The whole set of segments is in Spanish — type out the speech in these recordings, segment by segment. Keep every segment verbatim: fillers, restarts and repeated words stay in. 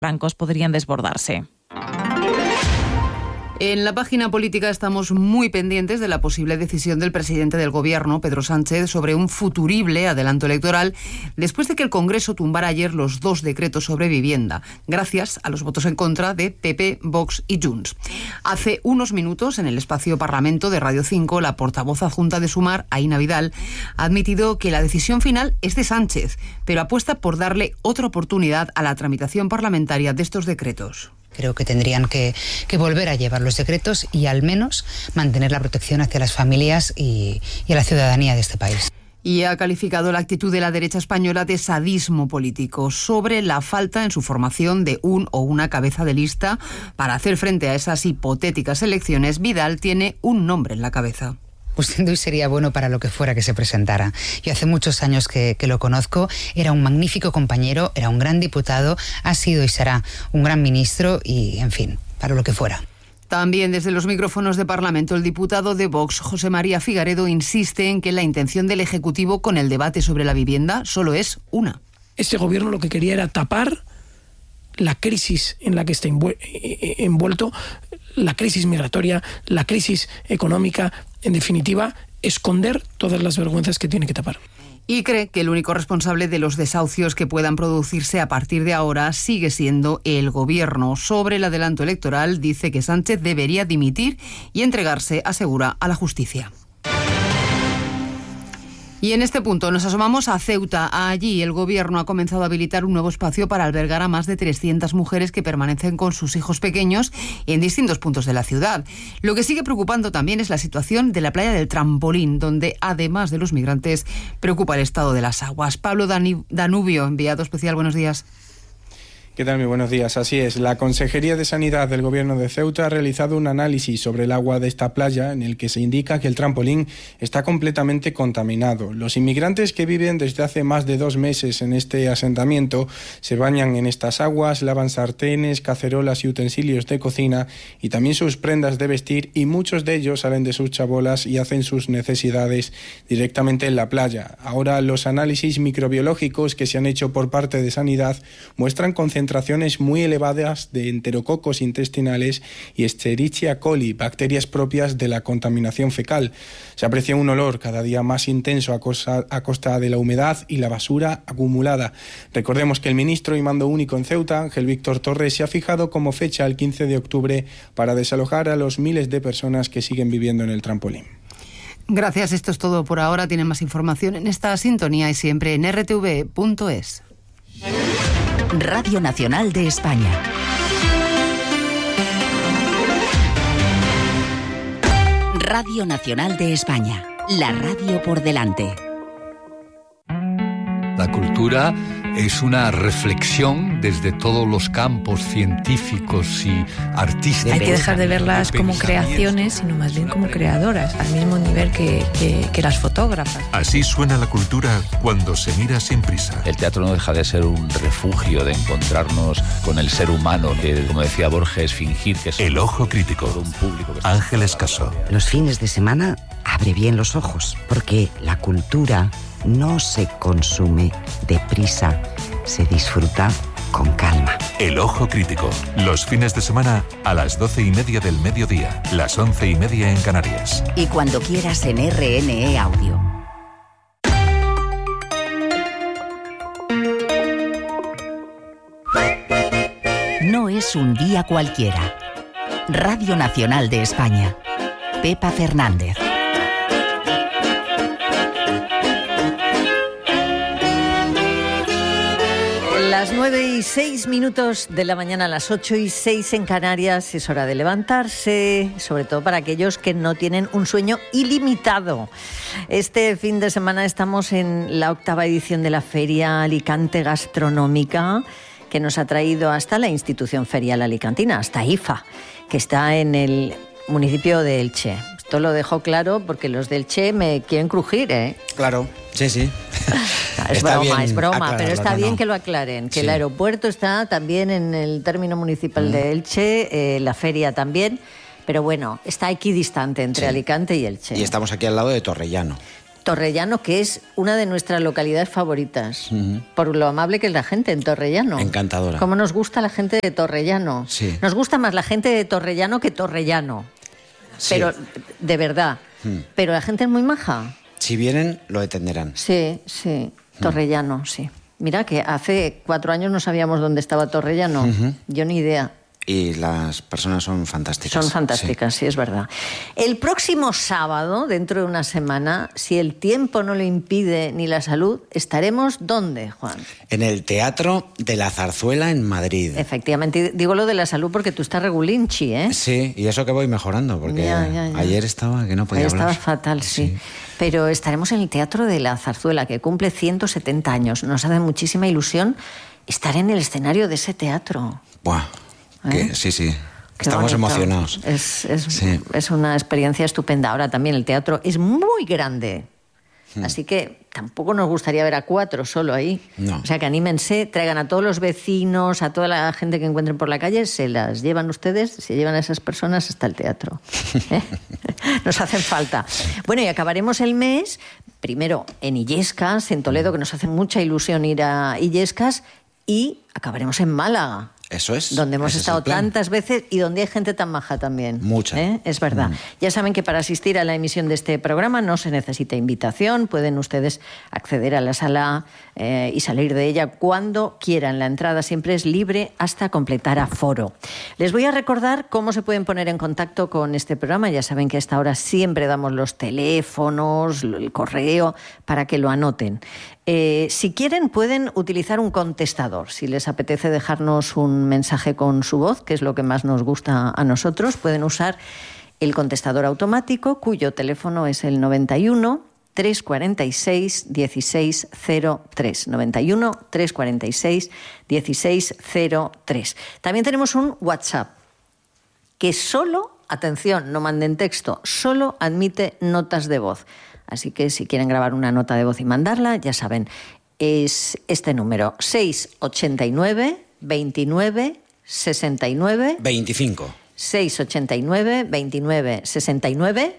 blancos podrían desbordarse. En la página política estamos muy pendientes de la posible decisión del presidente del Gobierno, Pedro Sánchez, sobre un futurible adelanto electoral después de que el Congreso tumbara ayer los dos decretos sobre vivienda, gracias a los votos en contra de P P, Vox y Junts. Hace unos minutos, en el espacio Parlamento de Radio cinco, la portavoz adjunta de Sumar, Aina Vidal, ha admitido que la decisión final es de Sánchez, pero apuesta por darle otra oportunidad a la tramitación parlamentaria de estos decretos. Creo que tendrían que, que volver a llevar los decretos y al menos mantener la protección hacia las familias y, y a la ciudadanía de este país. Y ha calificado la actitud de la derecha española de sadismo político sobre la falta en su formación de un o una cabeza de lista para hacer frente a esas hipotéticas elecciones. Vidal tiene un nombre en la cabeza. Pues sin duda sería bueno para lo que fuera que se presentara. Yo hace muchos años que, que lo conozco, era un magnífico compañero, era un gran diputado, ha sido y será un gran ministro y, en fin, para lo que fuera. También desde los micrófonos de Parlamento, el diputado de Vox, José María Figaredo, insiste en que la intención del Ejecutivo con el debate sobre la vivienda solo es una. Ese gobierno lo que quería era tapar la crisis en la que está envuelto, la crisis migratoria, la crisis económica, en definitiva, esconder todas las vergüenzas que tiene que tapar. Y cree que el único responsable de los desahucios que puedan producirse a partir de ahora sigue siendo el Gobierno. Sobre el adelanto electoral, dice que Sánchez debería dimitir y entregarse, asegura, a la justicia. Y en este punto nos asomamos a Ceuta. Allí el Gobierno ha comenzado a habilitar un nuevo espacio para albergar a más de trescientas mujeres que permanecen con sus hijos pequeños en distintos puntos de la ciudad. Lo que sigue preocupando también es la situación de la playa del Trampolín, donde además de los migrantes preocupa el estado de las aguas. Pablo Danubio, enviado especial, buenos días. ¿Qué tal? Muy buenos días. Así es, la Consejería de Sanidad del Gobierno de Ceuta ha realizado un análisis sobre el agua de esta playa en el que se indica que el Trampolín está completamente contaminado. Los inmigrantes que viven desde hace más de dos meses en este asentamiento se bañan en estas aguas, lavan sartenes, cacerolas y utensilios de cocina y también sus prendas de vestir, y muchos de ellos salen de sus chabolas y hacen sus necesidades directamente en la playa. Ahora los análisis microbiológicos que se han hecho por parte de Sanidad muestran concentraciones concentraciones muy elevadas de enterococos intestinales y Escherichia coli, bacterias propias de la contaminación fecal. Se aprecia un olor cada día más intenso a costa, a costa de la humedad y la basura acumulada. Recordemos que el ministro y mando único en Ceuta, Ángel Víctor Torres, se ha fijado como fecha el quince de octubre para desalojar a los miles de personas que siguen viviendo en el Trampolín. Gracias, esto es todo por ahora. Tienen más información en esta sintonía y siempre en erre te ve punto es. Radio Nacional de España. Radio Nacional de España. La radio por delante. La cultura es una reflexión desde todos los campos científicos y artísticos. Hay que dejar de verlas como creaciones, sino más bien como creadoras, al mismo nivel que, que, que las fotógrafas. Así suena la cultura cuando se mira sin prisa. El teatro no deja de ser un refugio, de encontrarnos con el ser humano, que, como decía Borges, fingir que es El Ojo Crítico. Un público que... Ángeles Caso. Los fines de semana abre bien los ojos, porque la cultura no se consume deprisa, se disfruta con calma. El Ojo Crítico. Los fines de semana a las doce y media del mediodía, las once y media en Canarias. Y cuando quieras en erre ene e Audio. No es un día cualquiera. Radio Nacional de España. Pepa Fernández. Las nueve y seis minutos de la mañana, a las ocho y seis en Canarias, es hora de levantarse, sobre todo para aquellos que no tienen un sueño ilimitado. Este fin de semana estamos en la octava edición de la Feria Alicante Gastronómica, que nos ha traído hasta la institución ferial alicantina, hasta I F A, que está en el municipio de Elche. Esto lo dejo claro porque los de Elche me quieren crujir, ¿eh? Claro, sí, sí. Es está broma, es broma, pero está bien no. que lo aclaren, que sí. El aeropuerto está también en el término municipal mm. de Elche, eh, la feria también, pero bueno, está equidistante entre sí. Alicante y Elche. Y estamos aquí al lado de Torrellano. Torrellano, que es una de nuestras localidades favoritas, uh-huh. por lo amable que es la gente en Torrellano. Encantadora. ¿Cómo nos gusta la gente de Torrellano? Sí. Nos gusta más la gente de Torrellano que Torrellano. Sí. Pero, de verdad. Hmm. Pero la gente es muy maja. Si vienen, lo entenderán. Sí, sí. Torrellano, hmm. sí. Mira que hace cuatro años no sabíamos dónde estaba Torrellano. Uh-huh. Yo ni idea. Y las personas son fantásticas. Son fantásticas, sí. sí, es verdad. El próximo sábado, dentro de una semana, si el tiempo no lo impide ni la salud, ¿estaremos dónde, Juan? En el Teatro de la Zarzuela en Madrid. Efectivamente, digo lo de la salud porque tú estás regulinchi, ¿eh? Sí, y eso que voy mejorando, porque ya, ya, ya. ayer estaba que no podía ayer hablar. Estaba fatal, sí. sí. Pero estaremos en el Teatro de la Zarzuela, que cumple ciento setenta años. Nos hace muchísima ilusión estar en el escenario de ese teatro. Buah. ¿Eh? Que, sí, sí. Qué Estamos bonito. emocionados. Es, es, sí. es una experiencia estupenda. Ahora también el teatro es muy grande. Hmm. Así que tampoco nos gustaría ver a cuatro solo ahí. No. O sea que anímense, traigan a todos los vecinos, a toda la gente que encuentren por la calle, se las llevan ustedes, se llevan a esas personas hasta el teatro. ¿Eh? Nos hacen falta. Bueno, y acabaremos el mes, primero en Illescas, en Toledo, que nos hace mucha ilusión ir a Illescas, y acabaremos en Málaga. Eso es. Donde hemos Ese estado tantas veces y donde hay gente tan maja también. Mucha. ¿Eh? Es verdad. Mm. Ya saben que para asistir a la emisión de este programa no se necesita invitación. Pueden ustedes acceder a la sala eh, y salir de ella cuando quieran. La entrada siempre es libre hasta completar aforo. Les voy a recordar cómo se pueden poner en contacto con este programa. Ya saben que a esta hora siempre damos los teléfonos, el correo, para que lo anoten. Eh, si quieren, pueden utilizar un contestador. Si les apetece dejarnos un mensaje con su voz, que es lo que más nos gusta a nosotros, pueden usar el contestador automático, cuyo teléfono es el noventa y uno, trescientos cuarenta y seis, dieciséis cero tres. noventa y uno, trescientos cuarenta y seis, dieciséis cero tres. También tenemos un WhatsApp que solo, atención, no manden texto, solo admite notas de voz. Así que si quieren grabar una nota de voz y mandarla, ya saben, es este número, seiscientos ochenta y nueve, veintinueve, sesenta y nueve... veinticinco. seiscientos ochenta y nueve, veintinueve, sesenta y nueve...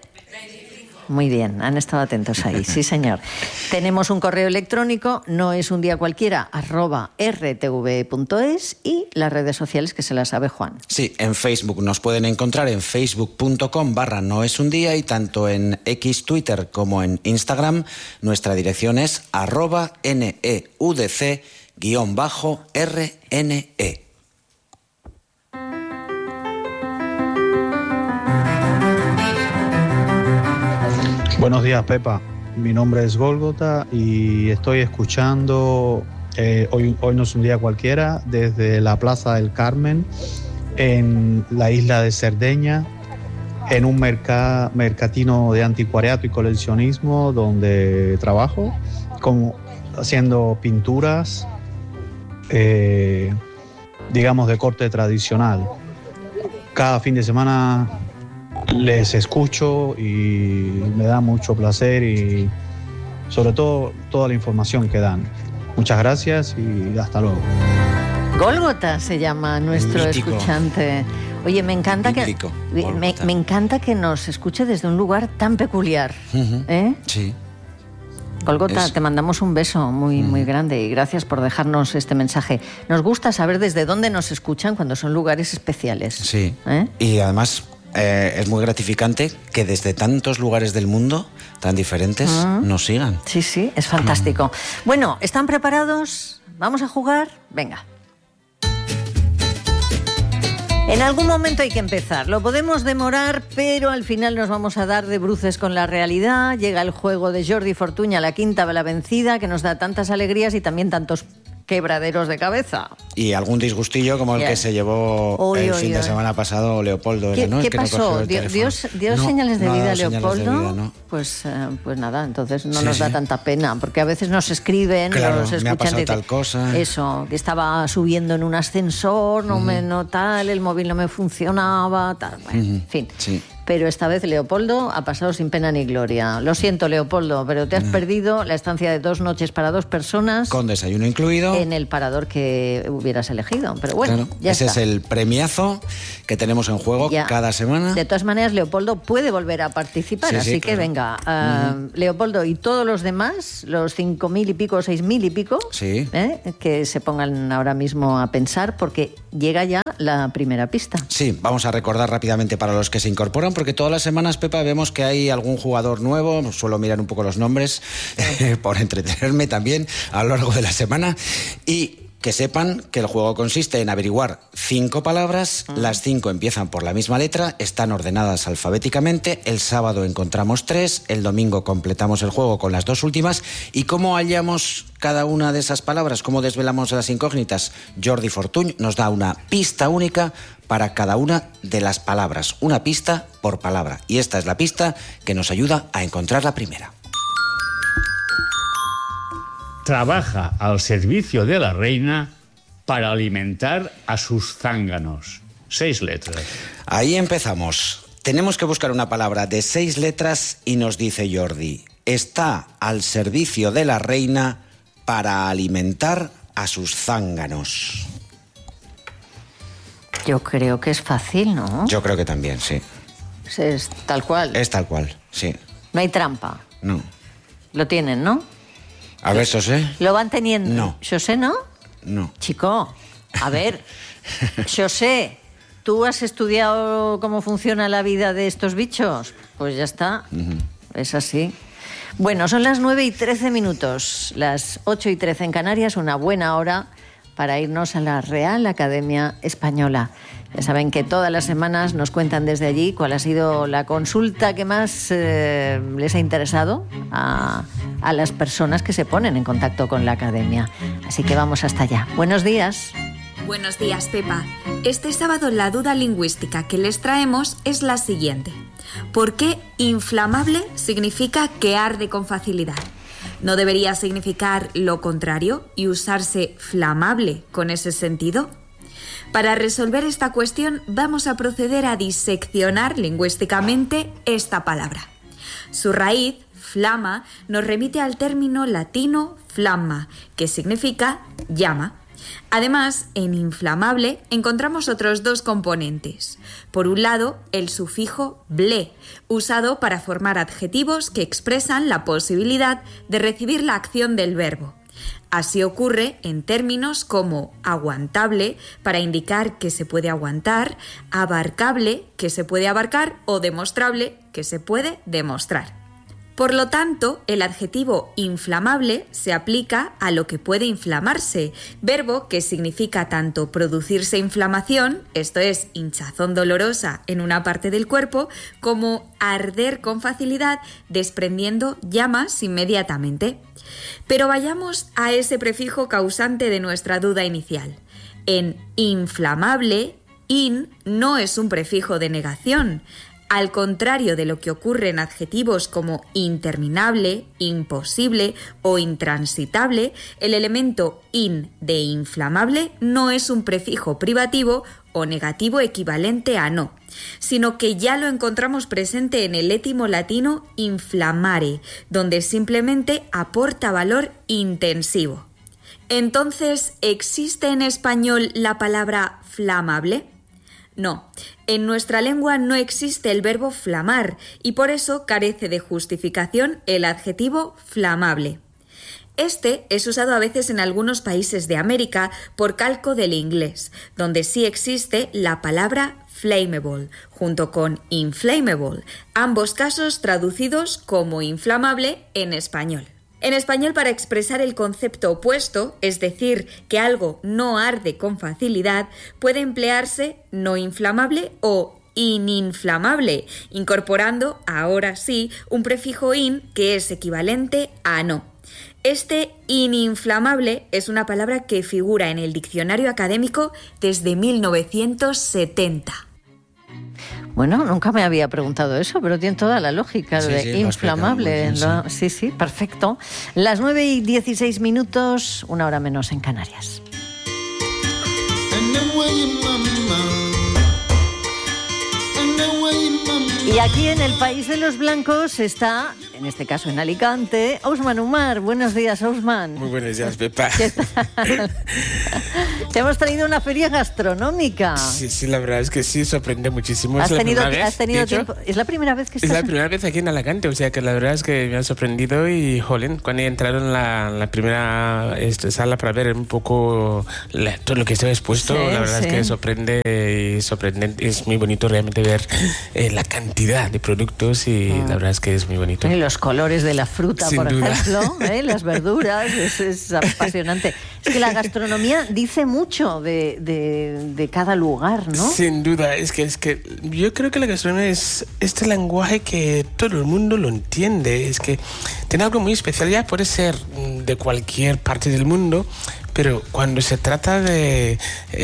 Muy bien, han estado atentos ahí, sí señor. Tenemos un correo electrónico, no es un día cualquiera, arroba r t v punto es, y las redes sociales que se las sabe Juan. Sí, en Facebook nos pueden encontrar en facebook punto com barra no es un día, y tanto en X, Twitter como en Instagram nuestra dirección es arroba neudc guión bajo rne. Buenos días, Pepa. Mi nombre es Gólgota y estoy escuchando eh, hoy, hoy no es un día cualquiera desde la Plaza del Carmen en la isla de Cerdeña, en un merca, mercatino de anticuariato y coleccionismo donde trabajo, como haciendo pinturas, eh, digamos, de corte tradicional. Cada fin de semana les escucho y me da mucho placer, y sobre todo toda la información que dan. Muchas gracias y hasta luego. Gólgota se llama nuestro Mítico. escuchante. Oye, me encanta que me, me encanta que nos escuche desde un lugar tan peculiar. Uh-huh. ¿Eh? Sí. Gólgota, es... te mandamos un beso muy, uh-huh. muy grande y gracias por dejarnos este mensaje. Nos gusta saber desde dónde nos escuchan cuando son lugares especiales. Sí. ¿Eh? Y además eh, es muy gratificante que desde tantos lugares del mundo tan diferentes uh-huh. nos sigan. Sí, sí, es fantástico. Uh-huh. Bueno, ¿están preparados? ¿Vamos a jugar? Venga. En algún momento hay que empezar. Lo podemos demorar, pero al final nos vamos a dar de bruces con la realidad. Llega el juego de Jordi Fortuña, la quinta la vencida, que nos da tantas alegrías y también tantos quebraderos de cabeza. Y algún disgustillo como el yeah. que se llevó oy, el oy, fin oy. de semana pasado Leopoldo. ¿Qué, ¿no? ¿qué que pasó? No ¿Dio, ¿Dios, ¿Dios no, señales de no vida, señales Leopoldo? De vida, ¿no? Pues, eh, pues nada, entonces no sí, nos da sí. tanta pena, porque a veces nos escriben claro, los escuchantes. Me ha pasado tal cosa. Eso, que estaba subiendo en un ascensor, no, uh-huh. me, no tal, el móvil no me funcionaba, tal. Bueno, uh-huh. en fin. Sí. pero esta vez Leopoldo ha pasado sin pena ni gloria. Lo siento, Leopoldo, pero te has no. perdido la estancia de dos noches para dos personas. Con desayuno incluido. En el parador que hubieras elegido. Pero bueno, claro, ya ese está. es el premiazo que tenemos en juego ya. cada semana. De todas maneras, Leopoldo puede volver a participar, sí, así sí, que claro. venga. Uh, uh-huh. Leopoldo, y todos los demás, los cinco mil y pico, seis mil y pico, sí. ¿eh? que se pongan ahora mismo a pensar, porque llega ya la primera pista. Sí, vamos a recordar rápidamente para los que se incorporan, porque todas las semanas, Pepa, vemos que hay algún jugador nuevo, suelo mirar un poco los nombres sí. por entretenerme también a lo largo de la semana, y que sepan que el juego consiste en averiguar cinco palabras, uh-huh. las cinco empiezan por la misma letra, están ordenadas alfabéticamente, el sábado encontramos tres, el domingo completamos el juego con las dos últimas, y cómo hallamos cada una de esas palabras, cómo desvelamos las incógnitas, Jordi Fortuny nos da una pista única para cada una de las palabras, una pista por palabra, y esta es la pista que nos ayuda a encontrar la primera. Trabaja al servicio de la reina para alimentar a sus zánganos. Seis letras. Ahí empezamos. Tenemos que buscar una palabra de seis letras y nos dice Jordi, está al servicio de la reina para alimentar a sus zánganos. Yo creo que es fácil, ¿no? Yo creo que también, sí. Es tal cual. Es tal cual, sí. No hay trampa. No. Lo tienen, ¿no? A ver, José. ¿Lo van teniendo? No. ¿José no? No. Chico, a ver, José, ¿tú has estudiado cómo funciona la vida de estos bichos? Pues ya está, uh-huh. es así. Bueno, son las nueve y trece minutos, las ocho y trece en Canarias, una buena hora para irnos a la Real Academia Española. Ya saben que todas las semanas nos cuentan desde allí cuál ha sido la consulta que más eh, les ha interesado a, a las personas que se ponen en contacto con la Academia. Así que vamos hasta allá. Buenos días. Buenos días, Pepa. Este sábado la duda lingüística que les traemos es la siguiente. ¿Por qué inflamable significa que arde con facilidad? ¿No debería significar lo contrario y usarse flamable con ese sentido? Para resolver esta cuestión vamos a proceder a diseccionar lingüísticamente esta palabra. Su raíz, flama, nos remite al término latino flamma, que significa llama. Además, en inflamable encontramos otros dos componentes. Por un lado, el sufijo ble, usado para formar adjetivos que expresan la posibilidad de recibir la acción del verbo. Así ocurre en términos como aguantable, para indicar que se puede aguantar, abarcable, que se puede abarcar, o demostrable, que se puede demostrar. Por lo tanto, el adjetivo inflamable se aplica a lo que puede inflamarse, verbo que significa tanto producirse inflamación, esto es, hinchazón dolorosa en una parte del cuerpo, como arder con facilidad, desprendiendo llamas inmediatamente. Pero vayamos a ese prefijo causante de nuestra duda inicial. En inflamable, in no es un prefijo de negación. Al contrario de lo que ocurre en adjetivos como interminable, imposible o intransitable, el elemento in de inflamable no es un prefijo privativo o negativo equivalente a no, sino que ya lo encontramos presente en el létimo latino inflamare, donde simplemente aporta valor intensivo. Entonces, ¿existe en español la palabra flamable? No, en nuestra lengua no existe el verbo flamar y por eso carece de justificación el adjetivo flamable. Este es usado a veces en algunos países de América por calco del inglés, donde sí existe la palabra flammable, junto con inflammable, ambos casos traducidos como inflamable en español. En español, para expresar el concepto opuesto, es decir, que algo no arde con facilidad, puede emplearse no inflamable o ininflamable, incorporando, ahora sí, un prefijo in que es equivalente a no. Este ininflamable es una palabra que figura en el diccionario académico desde mil novecientos setenta. Bueno, nunca me había preguntado eso, pero tiene toda la lógica sí, de sí, inflamable. Bien, sí. Lo, sí, sí, perfecto. Las nueve y dieciséis minutos, una hora menos en Canarias. Y aquí en el País de los Blancos está, en este caso en Alicante, Ousmane Umar. Buenos días, Ousmane. Muy buenos días, Pepa. ¿Qué tal? Te hemos traído una feria gastronómica. Sí, sí, la verdad es que sí, sorprende muchísimo. ¿Has es tenido, la primera has tenido vez, tiempo? ¿Es la primera vez que estás? Es la primera vez aquí en Alicante, o sea que la verdad es que me ha sorprendido y, jolín, cuando he entrado en la, la primera este, sala para ver un poco la, todo lo que estaba expuesto, sí, la verdad sí. es que sorprende y sorprendente. Es muy bonito realmente ver eh, la cantidad de productos y mm. la verdad es que es muy bonito. Y los colores de la fruta, Sin por duda. ejemplo, ¿eh? Las verduras, es, es apasionante. Es que la gastronomía dice mucho de, de, de cada lugar, ¿no? Sin duda, es que, es que yo creo que la gastronomía es este lenguaje que todo el mundo lo entiende, es que tiene algo muy especial, ya puede ser de cualquier parte del mundo, pero cuando se trata de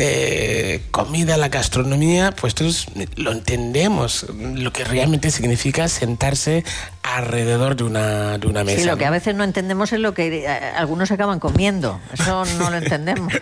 eh, comida, la gastronomía, pues todos lo entendemos, lo que realmente significa sentarse alrededor de una, de una mesa. Sí, lo que ¿no? a veces no entendemos es lo que algunos acaban comiendo, eso no lo entendemos.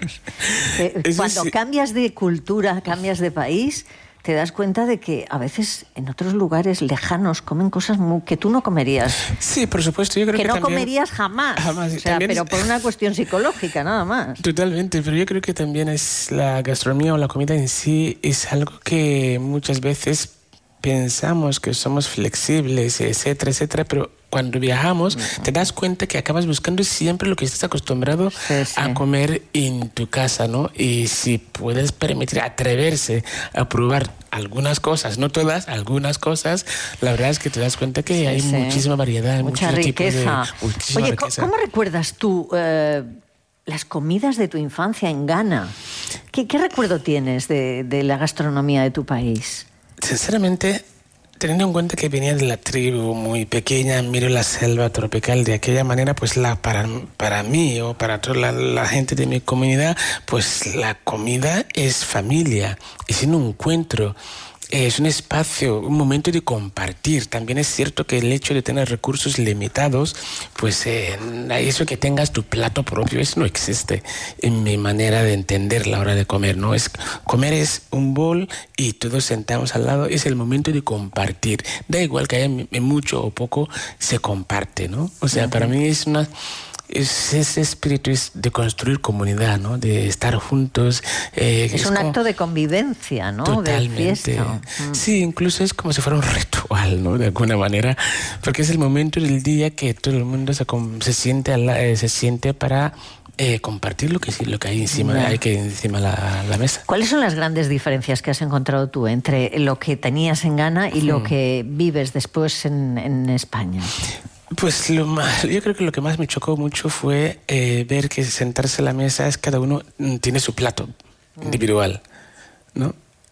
Cuando sí. cambias de cultura, cambias de país, te das cuenta de que a veces en otros lugares lejanos comen cosas muy, que tú no comerías. Sí, por supuesto. Yo creo que, que no también, comerías jamás. jamás o sea, pero es... por una cuestión psicológica, nada más. Totalmente, pero yo creo que también es la gastronomía o la comida en sí es algo que muchas veces pensamos que somos flexibles, etcétera, etcétera, pero cuando viajamos uh-huh. te das cuenta que acabas buscando siempre lo que estás acostumbrado sí, sí. a comer en tu casa, ¿no? Y si puedes permitir atreverse a probar algunas cosas, no todas, algunas cosas, la verdad es que te das cuenta que sí, hay sí. muchísima variedad, mucha riqueza. De, muchísima Oye, riqueza. ¿cómo recuerdas tú eh, las comidas de tu infancia en Ghana? ¿Qué, qué recuerdo tienes de, de la gastronomía de tu país? Sinceramente, teniendo en cuenta que venía de la tribu muy pequeña, miro la selva tropical de aquella manera, pues la para, para mí o para toda la, la gente de mi comunidad, pues la comida es familia, es un encuentro. Es un espacio, un momento de compartir. También es cierto que el hecho de tener recursos limitados, pues eh, eso que tengas tu plato propio, eso no existe en mi manera de entender la hora de comer, ¿no? Es, comer es un bol y todos sentamos al lado, es el momento de compartir. Da igual que haya mucho o poco, se comparte, ¿no? O sea, uh-huh. para mí es una... Es, ese espíritu es de construir comunidad, ¿no? De estar juntos. Eh, es, es un como... acto de convivencia, ¿no? Totalmente. De fiesta. Mm. Sí, incluso es como si fuera un ritual, ¿no? De alguna manera, porque es el momento del día que todo el mundo se, se siente a la, eh, se siente para eh, compartir lo que lo que hay encima, yeah. hay que encima la, la mesa. ¿Cuáles son las grandes diferencias que has encontrado tú entre lo que tenías en Ghana y mm. lo que vives después en, en España? Pues lo más, yo creo que lo que más me chocó mucho fue eh, ver que sentarse a la mesa es cada uno tiene su plato mm. individual, ¿no?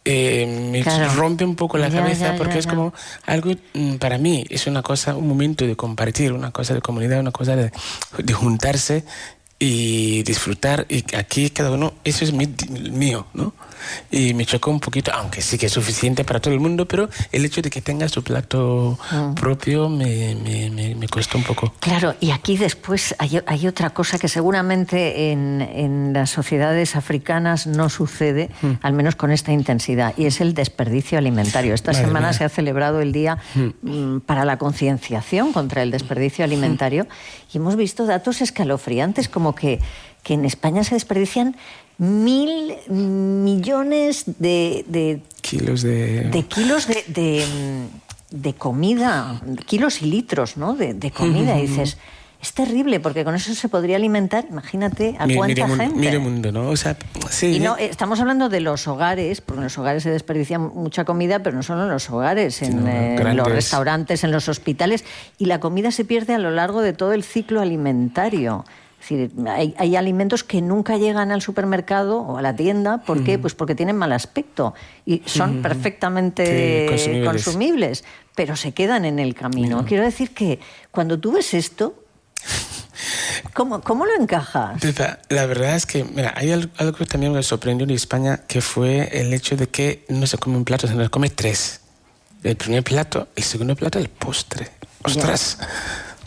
Eh, me claro. rompe un poco la ya, cabeza ya, porque ya, es ya. como algo, para mí es una cosa, un momento de compartir, una cosa de comunidad, una cosa de, de juntarse y disfrutar, y aquí cada uno, eso es mi, mío, ¿no? Y me chocó un poquito, aunque sí que es suficiente para todo el mundo, pero el hecho de que tenga su plato mm. propio me, me, me, me costó un poco. Claro, y aquí después hay, hay otra cosa que seguramente en, en las sociedades africanas no sucede, mm. al menos con esta intensidad, y es el desperdicio alimentario. Esta Madre semana mía. se ha celebrado el Día mm. para la concienciación contra el desperdicio alimentario, mm. y hemos visto datos escalofriantes, como que, que en España se desperdician mil millones de, de kilos de, de kilos de, de, de comida, kilos y litros, ¿no? de, de comida. Y dices, es terrible, porque con eso se podría alimentar, imagínate, a cuánta mire, gente. Mire mundo, ¿no? O sea, sí. Y no, estamos hablando de los hogares, porque en los hogares se desperdicia mucha comida, pero no solo en los hogares, en, no, eh, en los restaurantes, en los hospitales, y la comida se pierde a lo largo de todo el ciclo alimentario. Es decir, hay, hay alimentos que nunca llegan al supermercado o a la tienda. ¿Por qué? Mm. Pues porque tienen mal aspecto y son mm. perfectamente sí, consumibles. consumibles, pero se quedan en el camino. Mm. Quiero decir que cuando tú ves esto, ¿cómo, cómo lo encajas? La verdad es que, mira, hay algo, algo que también me sorprendió en España, que fue el hecho de que no se come un plato, sino se come tres. El primer plato, el segundo plato, el postre. ¡Ostras! Ya.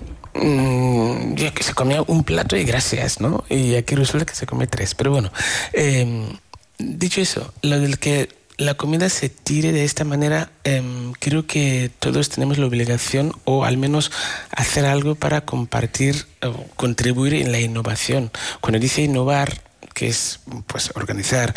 Mm, que se comía un plato y gracias, ¿no? Y aquí resulta que se come tres. Pero bueno, eh, dicho eso, lo del que la comida se tire de esta manera, eh, creo que todos tenemos la obligación, o al menos hacer algo para compartir, o contribuir en la innovación. Cuando dice innovar, que es pues organizar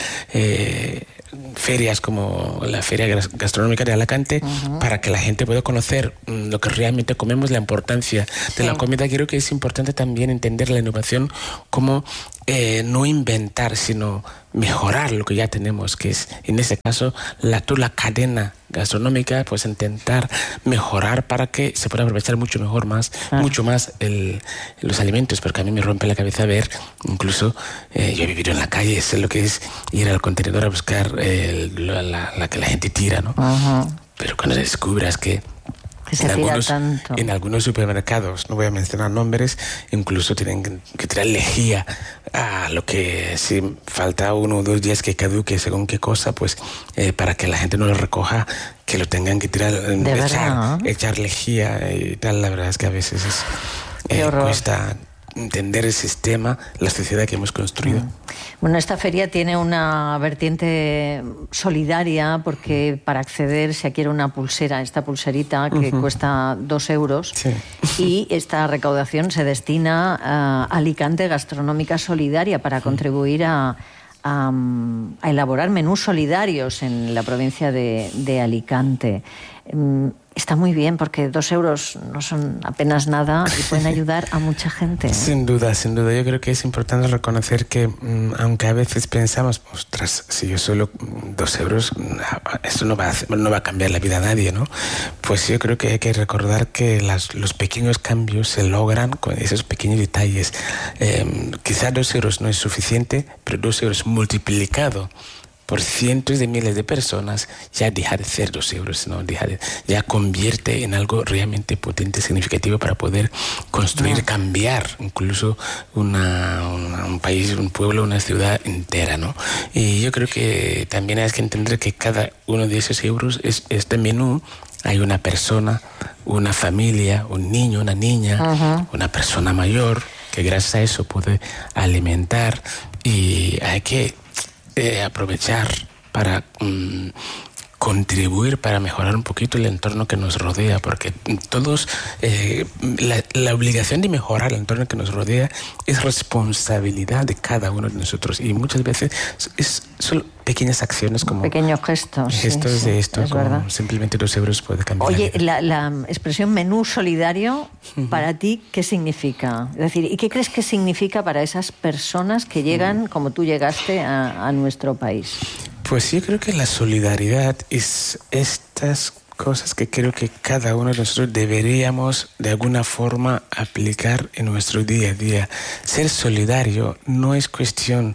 eh, ferias como la Feria Gastronómica de Alicante, uh-huh, para que la gente pueda conocer mm, lo que realmente comemos, la importancia sí. de la comida. Creo que es importante también entender la innovación como eh, no inventar, sino mejorar lo que ya tenemos, que es en ese caso la, toda la cadena gastronómica, pues intentar mejorar para que se pueda aprovechar mucho mejor más, ah. mucho más el, los alimentos, porque a mí me rompe la cabeza ver, incluso eh, yo he vivido en la calle, sé lo que es ir al contenedor a buscar eh, la, la, la que la gente tira, ¿no? Uh-huh. Pero cuando descubras que En algunos, en algunos supermercados, no voy a mencionar nombres, incluso tienen que tirar lejía a lo que si falta uno o dos días que caduque según qué cosa, pues eh, para que la gente no lo recoja, que lo tengan que tirar, echar, echar lejía y tal. La verdad es que a veces es, eh, cuesta entender el sistema, la sociedad que hemos construido. Bueno, esta feria tiene una vertiente solidaria, porque para acceder se adquiere una pulsera, esta pulserita que uh-huh. cuesta dos euros, sí. y esta recaudación se destina a Alicante Gastronómica Solidaria para contribuir a, a, a elaborar menús solidarios en la provincia de, de Alicante. Está muy bien, porque dos euros no son apenas nada y pueden ayudar a mucha gente. Sin duda, sin duda. Yo creo que es importante reconocer que, mmm, aunque a veces pensamos, ostras, si yo solo dos euros, eso no va, a hacer, no va a cambiar la vida a nadie, ¿no? Pues yo creo que hay que recordar que las, los pequeños cambios se logran con esos pequeños detalles. Eh, quizás dos euros no es suficiente, pero dos euros multiplicado por cientos de miles de personas ya deja de ser dos euros, ¿no? Deja de, ya convierte en algo realmente potente, significativo para poder construir, no. cambiar incluso una, una, un país, un pueblo, una ciudad entera, ¿no? Y yo creo que también hay que entender que cada uno de esos euros, es este menú, hay una persona, una familia, un niño, una niña, uh-huh. una persona mayor, que gracias a eso puede alimentar, y hay que Eh, aprovechar para um, contribuir, para mejorar un poquito el entorno que nos rodea, porque todos, eh, la, la obligación de mejorar el entorno que nos rodea es responsabilidad de cada uno de nosotros, y muchas veces es solo pequeñas acciones como pequeños gestos gestos sí, de sí, esto, como verdad. Simplemente dos euros puede cambiar. Oye, la, la expresión menú solidario, uh-huh. para ti, ¿qué significa? Es decir, ¿y qué crees que significa para esas personas que llegan, uh-huh. como tú llegaste a, a nuestro país? Pues yo creo que la solidaridad es estas cosas que creo que cada uno de nosotros deberíamos de alguna forma aplicar en nuestro día a día. Ser solidario no es cuestión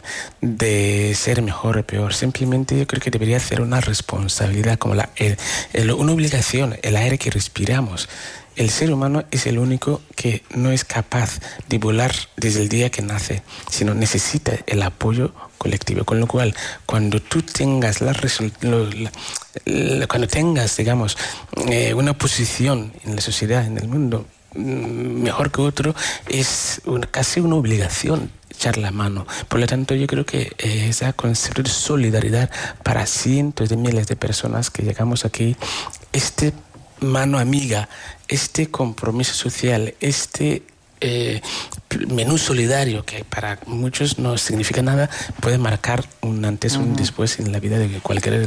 de ser mejor o peor, simplemente yo creo que debería ser una responsabilidad, como la, el, el, una obligación, el aire que respiramos. El ser humano es el único que no es capaz de volar desde el día que nace, sino necesita el apoyo colectivo. Con lo cual, cuando tú tengas la, lo, la, la cuando tengas, digamos, eh, una posición en la sociedad, en el mundo, mejor que otro, es una, casi una obligación echar la mano. Por lo tanto, yo creo que eh, ese concepto de solidaridad para cientos de miles de personas que llegamos aquí, este mano amiga, este compromiso social, este eh, menú solidario que para muchos no significa nada, puede marcar un antes o uh-huh. un después en la vida de cualquiera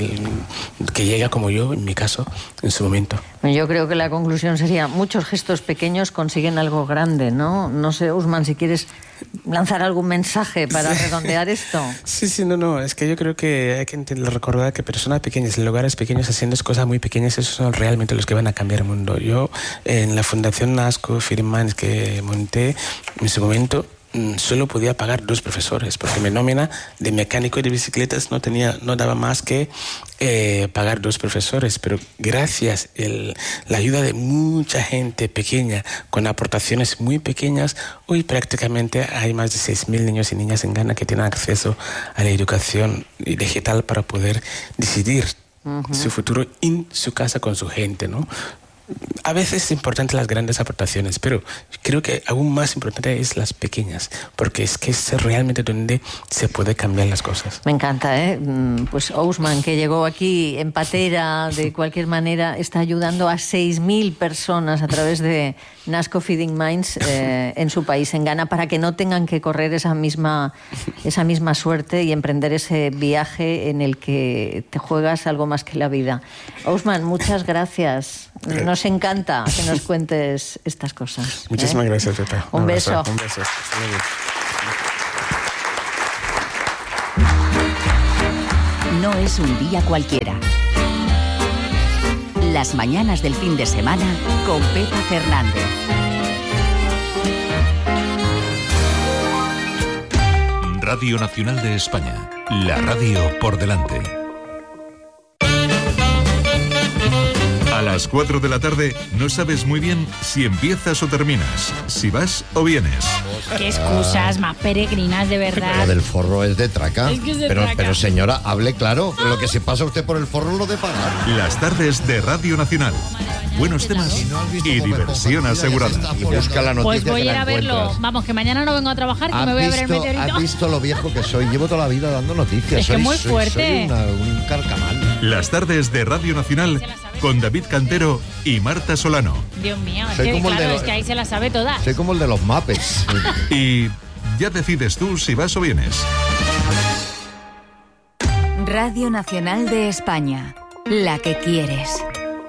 que llega como yo, en mi caso, en su momento. Yo creo que la conclusión sería: muchos gestos pequeños consiguen algo grande, ¿no? No sé, Usman, si quieres lanzar algún mensaje para sí. redondear esto. Sí, sí, no, no, es que yo creo que hay que recordar que personas pequeñas, en lugares pequeños, haciendo cosas muy pequeñas, esos son realmente los que van a cambiar el mundo. Yo, en la Fundación Nasco Firmans que monté, en su momento, solo podía pagar dos profesores, porque mi nómina de mecánico de bicicletas no tenía, no daba más que eh, pagar dos profesores, pero gracias a la ayuda de mucha gente pequeña, con aportaciones muy pequeñas, hoy prácticamente hay más de seis mil niños y niñas en Ghana que tienen acceso a la educación digital para poder decidir uh-huh. su futuro en su casa con su gente, ¿no? a veces es importante las grandes aportaciones, pero creo que aún más importante es las pequeñas, porque es que es realmente donde se puede cambiar las cosas. Me encanta, ¿eh? Pues Ousmane, que llegó aquí en patera, de cualquier manera, está ayudando a seis mil personas a través de Nasco Feeding Minds eh, en su país, en Ghana, para que no tengan que correr esa misma, esa misma suerte y emprender ese viaje en el que te juegas algo más que la vida. Ousmane, muchas gracias. Nos encanta que nos cuentes estas cosas. Muchísimas ¿eh? gracias, Pepa. Un, Un beso. Un beso. No es un día cualquiera. Las mañanas del fin de semana con Pepa Fernández. Radio Nacional de España. La radio por delante. A las cuatro de la tarde no sabes muy bien si empiezas o terminas, si vas o vienes. Qué excusas más peregrinas, de verdad. Lo del forro es de traca. Es que es de pero, traca. pero señora, hable claro. Lo que se pasa usted por el forro lo de pagar. Las tardes de Radio Nacional. Buenos temas y diversión asegurada. Y busca la noticia. Pues voy que a ir la a verlo. encuentras. Vamos, que mañana no vengo a trabajar, que ¿Has me voy a ver el visto- meteorito. ¿Has visto lo viejo que soy? Llevo toda la vida dando noticias. Es que soy, muy soy- fuerte. soy una- un carcamal. Las tardes de Radio Nacional con David Cantero y Marta Solano. Dios mío, es Soy que, como el de claro, los- es que ahí se la sabe toda. Soy como el de los Muppets. Y ya decides tú si vas o vienes. Radio Nacional de España, la que quieres.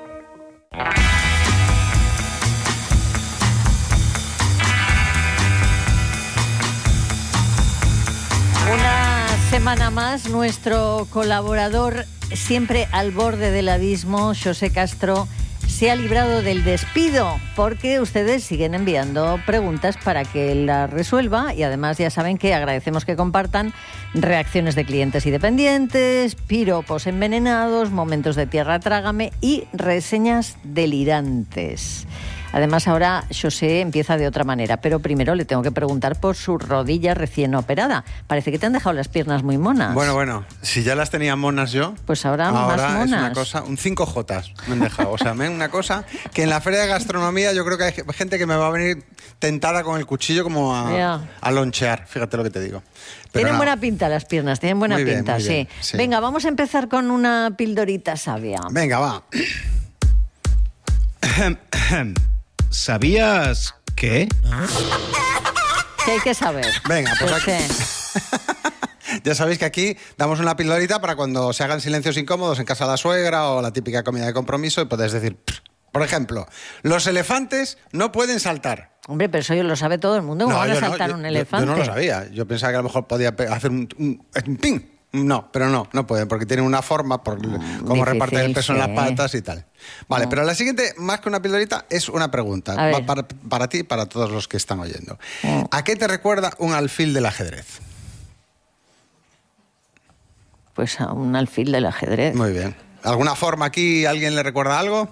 Una semana más, nuestro colaborador siempre al borde del abismo, José Castro, se ha librado del despido porque ustedes siguen enviando preguntas para que él las resuelva y además ya saben que agradecemos que compartan reacciones de clientes y dependientes, piropos envenenados, momentos de tierra trágame y reseñas delirantes. Además, ahora José empieza de otra manera, pero primero le tengo que preguntar por su rodilla recién operada. Parece que te han dejado las piernas muy monas. Bueno, bueno, si ya las tenía monas yo, pues ahora, ahora más monas. es una cosa, un cinco jotas me han dejado. O sea, me una cosa que en la feria de gastronomía yo creo que hay gente que me va a venir tentada con el cuchillo como a, Ya. a lonchear, fíjate lo que te digo. Pero Tienen no. buena pinta las piernas, tienen buena Muy bien, pinta, muy sí. bien, sí. Venga, vamos a empezar con una pildorita sabia. Venga, va. ¿Sabías qué? ¿Qué hay que saber? Venga, pues Pues, aquí. eh, Ya sabéis que aquí damos una pildorita para cuando se hagan silencios incómodos en casa de la suegra o la típica comida de compromiso y podéis decir, por ejemplo, los elefantes no pueden saltar. Hombre, pero eso lo sabe todo el mundo. ¿Cómo No, van a yo no, saltar yo- un yo- elefante? Yo no lo sabía. Yo pensaba que a lo mejor podía pe- hacer un, un, un ping. No, pero no, no pueden, porque tienen una forma, por cómo difícil, reparten el peso en las sí. patas y tal. Vale, No. pero la siguiente, más que una pildorita, es una pregunta. A ver. Va para, para ti y para todos los que están oyendo. ¿A qué te recuerda un alfil del ajedrez? Pues a un alfil del ajedrez. Muy bien. ¿Alguna forma aquí? ¿Alguien le recuerda algo?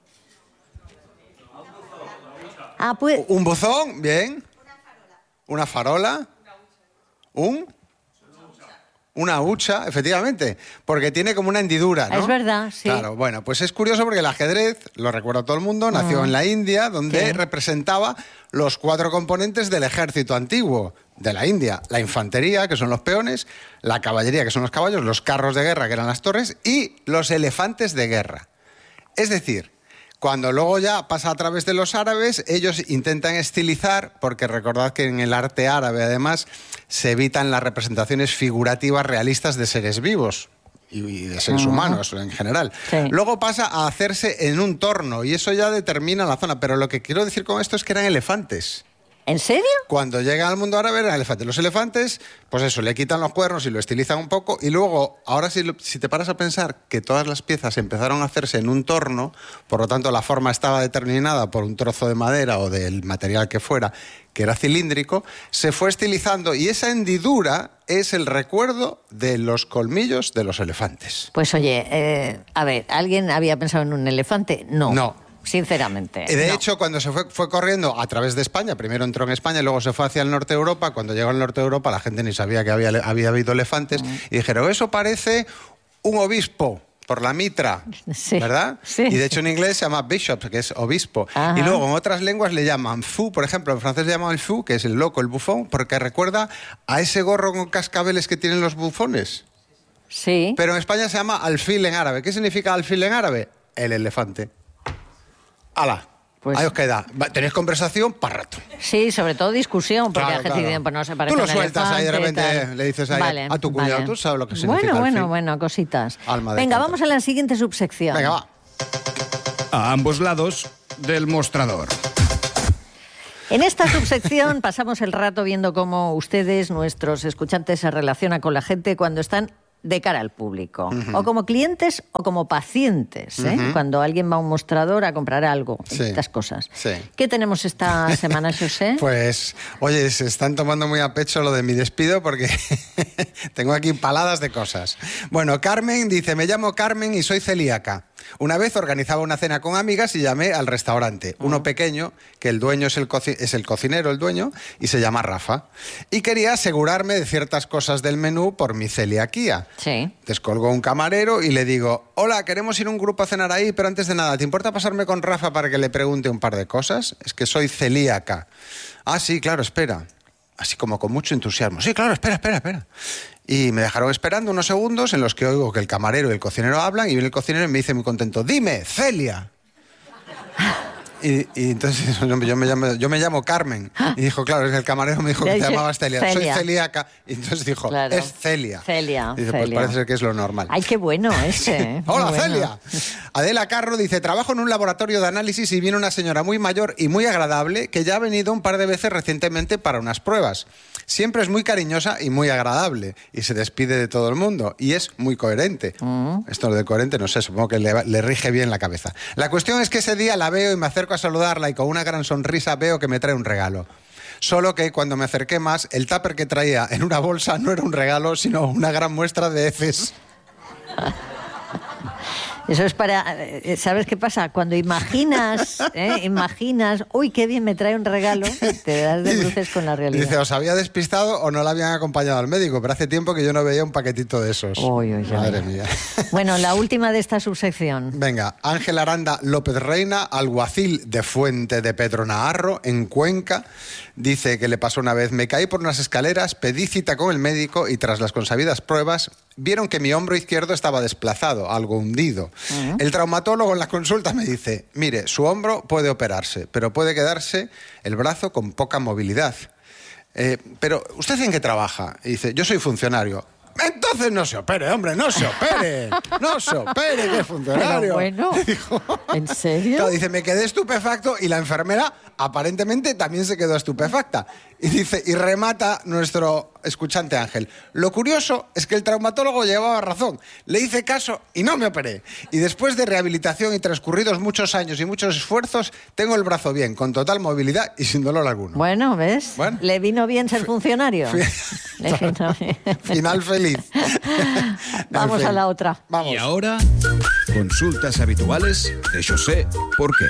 Ah, pues... ¿Un buzón? Bien. ¿Una farola? ¿Un? Una hucha, efectivamente, porque tiene como una hendidura, ¿no? Es verdad, sí. Claro, bueno, pues es curioso porque el ajedrez, lo recuerda todo el mundo, nació Ah. en la India, donde Sí. representaba los cuatro componentes del ejército antiguo de la India. La infantería, que son los peones, la caballería, que son los caballos, los carros de guerra, que eran las torres, y los elefantes de guerra. Es decir, cuando luego ya pasa a través de los árabes, ellos intentan estilizar, porque recordad que en el arte árabe además se evitan las representaciones figurativas realistas de seres vivos y y de seres Ajá. humanos en general. Sí. Luego pasa a hacerse en un torno y eso ya determina la zona. Pero lo que quiero decir con esto es que eran elefantes. ¿En serio? Cuando llega al mundo árabe eran elefantes. Los elefantes, pues eso, le quitan los cuernos y lo estilizan un poco. Y luego, ahora si, lo- si te paras a pensar que todas las piezas empezaron a hacerse en un torno, por lo tanto la forma estaba determinada por un trozo de madera o del material que fuera, que era cilíndrico, se fue estilizando y esa hendidura es el recuerdo de los colmillos de los elefantes. Pues oye, eh, a ver, ¿alguien había pensado en un elefante? No. No. Sinceramente. Y de no. hecho, cuando se fue, fue corriendo a través de España, primero entró en España y luego se fue hacia el norte de Europa, cuando llegó al norte de Europa la gente ni sabía que había, había habido elefantes, y dijeron, eso parece un obispo por la mitra, Sí. ¿verdad? Sí. Y de hecho en inglés se llama bishop, que es obispo. Ajá. Y luego en otras lenguas le llaman fou, por ejemplo, en francés le llaman el fou, que es el loco, el bufón, porque recuerda a ese gorro con cascabeles que tienen los bufones. Sí. Pero en España se llama alfil en árabe. ¿Qué significa alfil en árabe? El elefante. ¡Hala! Pues- Ahí os queda. Va, tenéis conversación para rato. Sí, sobre todo discusión, porque Claro, la gente claro. dice, pues no se parece Tú lo a un sueltas ahí, de elefante, repente tal. le dices ahí Vale, a tu cuñado, vale. tú sabes lo que significa Bueno, bueno, alfil. bueno, cositas. Alma de Venga, cántaro. vamos a la siguiente subsección. Venga, va. A ambos lados del mostrador. En esta subsección pasamos el rato viendo cómo ustedes, nuestros escuchantes, se relacionan con la gente cuando están de cara al público. Ujú. O como clientes o como pacientes, ¿eh? Ujú. Cuando alguien va a un mostrador a comprar algo, Sí. estas cosas. Sí. ¿Qué tenemos esta semana, José? Pues, oye, se están tomando muy a pecho lo de mi despido porque tengo aquí paladas de cosas. Bueno, Carmen dice, me llamo Carmen y soy celíaca. Una vez organizaba una cena con amigas y llamé al restaurante, uno pequeño, que el dueño es el, coci- es el cocinero, el dueño, y se llama Rafa. Y quería asegurarme de ciertas cosas del menú por mi celiaquía. Sí. Descolgó un camarero y le digo, hola, queremos ir un grupo a cenar ahí, pero antes de nada, ¿te importa pasarme con Rafa para que le pregunte un par de cosas? Es que soy celíaca. Ah, sí, claro, espera. Así como con mucho entusiasmo. Sí, claro, espera, espera, espera. Y me dejaron esperando unos segundos en los que oigo que el camarero y el cocinero hablan y viene el cocinero y me dice muy contento, dime, Celia. Y, y entonces yo me, llamo, yo me llamo Carmen. Y dijo, claro, es que el camarero me dijo que te llamabas Celia. Soy Celia. celíaca. Y entonces dijo, Claro. es Celia. Celia, Y dice, pues Celia. parece ser que es lo normal. Ay, qué bueno ese. ¿eh? Muy Hola, bueno. Celia. Adela Carro dice, trabajo en un laboratorio de análisis y viene una señora muy mayor y muy agradable que ya ha venido un par de veces recientemente para unas pruebas. Siempre es muy cariñosa y muy agradable y se despide de todo el mundo y es muy coherente. Esto de coherente, no sé, supongo que le, le rige bien la cabeza. La cuestión es que ese día la veo y me acerco a saludarla y con una gran sonrisa veo que me trae un regalo. Solo que cuando me acerqué más, el tupper que traía en una bolsa no era un regalo, sino una gran muestra de heces. Eso es para... eh, ¿Sabes qué pasa? Cuando imaginas, ¿eh? imaginas, uy, qué bien me trae un regalo, te das de bruces con la realidad. Dice, os había despistado o no la habían acompañado al médico, pero hace tiempo que yo no veía un paquetito de esos. Uy, uy, uy. Madre mía. Bueno, la última de esta subsección. Venga, Ángel Aranda López Reina, alguacil de Fuente de Pedro Naharro, en Cuenca, dice que le pasó una vez, me caí por unas escaleras, pedí cita con el médico y tras las consabidas pruebas vieron que mi hombro izquierdo estaba desplazado, algo hundido. Uh-huh. El traumatólogo en la consulta me dice, mire, su hombro puede operarse, pero puede quedarse el brazo con poca movilidad. Eh, pero, ¿usted en qué trabaja? Y dice, yo soy funcionario. Entonces no se opere, hombre, no se opere. No se opere, que es funcionario. Pero bueno, dijo, ¿en serio? Claro, dice, me quedé estupefacto y la enfermera aparentemente también se quedó estupefacta. Y dice, y remata nuestro escuchante Ángel. Lo curioso es que el traumatólogo llevaba razón. Le hice caso y no me operé. Y después de rehabilitación y transcurridos muchos años y muchos esfuerzos, tengo el brazo bien, con total movilidad y sin dolor alguno. Bueno, ¿ves? Bueno. ¿Le vino bien ser funcionario? Le vino bien. Final feliz. Vamos a la otra. Vamos. Y ahora, consultas habituales de José Porqué.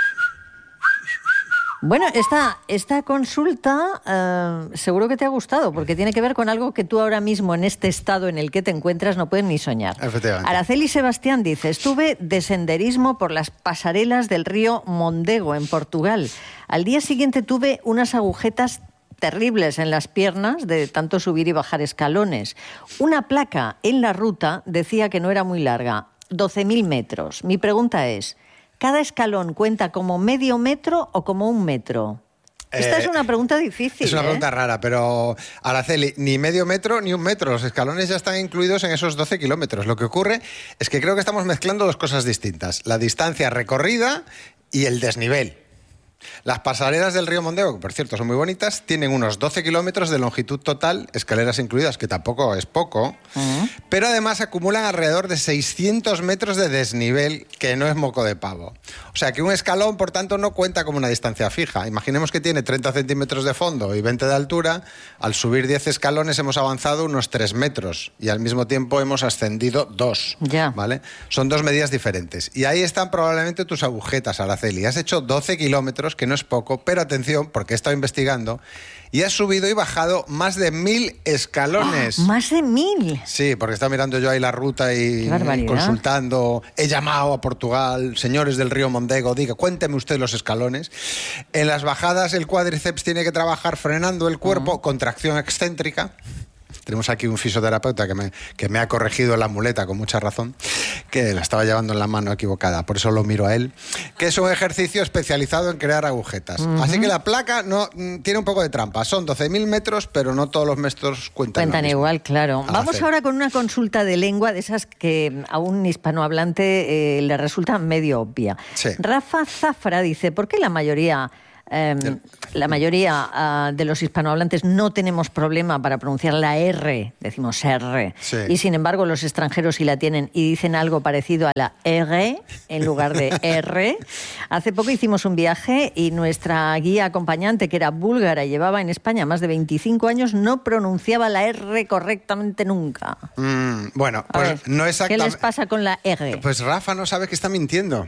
Bueno, esta, esta consulta eh, seguro que te ha gustado, porque tiene que ver con algo que tú ahora mismo, en este estado en el que te encuentras, no puedes ni soñar. Efectivamente. Araceli Sebastián dice, estuve de senderismo por las pasarelas del río Mondego, en Portugal. Al día siguiente tuve unas agujetas terribles en las piernas de tanto subir y bajar escalones. Una placa en la ruta decía que no era muy larga, doce mil metros. Mi pregunta es, ¿cada escalón cuenta como medio metro o como un metro? Esta Eh, es una pregunta difícil. Es una ¿eh? pregunta rara, pero Araceli, ni medio metro ni un metro. Los escalones ya están incluidos en esos doce kilómetros. Lo que ocurre es que creo que estamos mezclando dos cosas distintas. La distancia recorrida y el desnivel. Las pasarelas del río Mondego, que por cierto son muy bonitas, tienen unos doce kilómetros de longitud total, escaleras incluidas, que tampoco es poco, uh-huh. pero además acumulan alrededor de seiscientos metros de desnivel, que no es moco de pavo. O sea que un escalón, por tanto, no cuenta como una distancia fija. Imaginemos que tiene treinta centímetros de fondo y veinte de altura. Al subir diez escalones hemos avanzado unos tres metros y al mismo tiempo hemos ascendido dos. Ya. ¿Vale? Son dos medidas diferentes. Y ahí están probablemente tus agujetas, Araceli. Has hecho doce kilómetros metros, que no es poco, pero atención, porque he estado investigando, y ha subido y bajado más de mil escalones. Oh, ¿más de mil? Sí, porque está mirando yo ahí la ruta y consultando. He llamado a Portugal, señores del río Mondego, diga, cuénteme usted los escalones. En las bajadas el cuádriceps tiene que trabajar frenando el cuerpo, uh-huh. contracción excéntrica. Tenemos aquí un fisioterapeuta que me, que me ha corregido la muleta con mucha razón, que la estaba llevando en la mano equivocada, por eso lo miro a él, que es un ejercicio especializado en crear agujetas. Uh-huh. Así que la placa no tiene un poco de trampa. Son doce mil metros, pero no todos los metros cuentan. Cuentan igual, claro. Vamos ahora con una consulta de lengua de esas que a un hispanohablante eh, le resulta medio obvia. Sí. Rafa Zafra dice, ¿por qué la mayoría... Eh, la mayoría uh, de los hispanohablantes no tenemos problema para pronunciar la R, decimos R, sí. y sin embargo los extranjeros sí la tienen y dicen algo parecido a la R en lugar de R? Hace poco hicimos un viaje y nuestra guía acompañante, que era búlgara y llevaba en España más de veinticinco años, no pronunciaba la R correctamente nunca. Mm, bueno, pues ver, no exactamente. ¿Qué les pasa con la R? Pues Rafa no sabe que está mintiendo.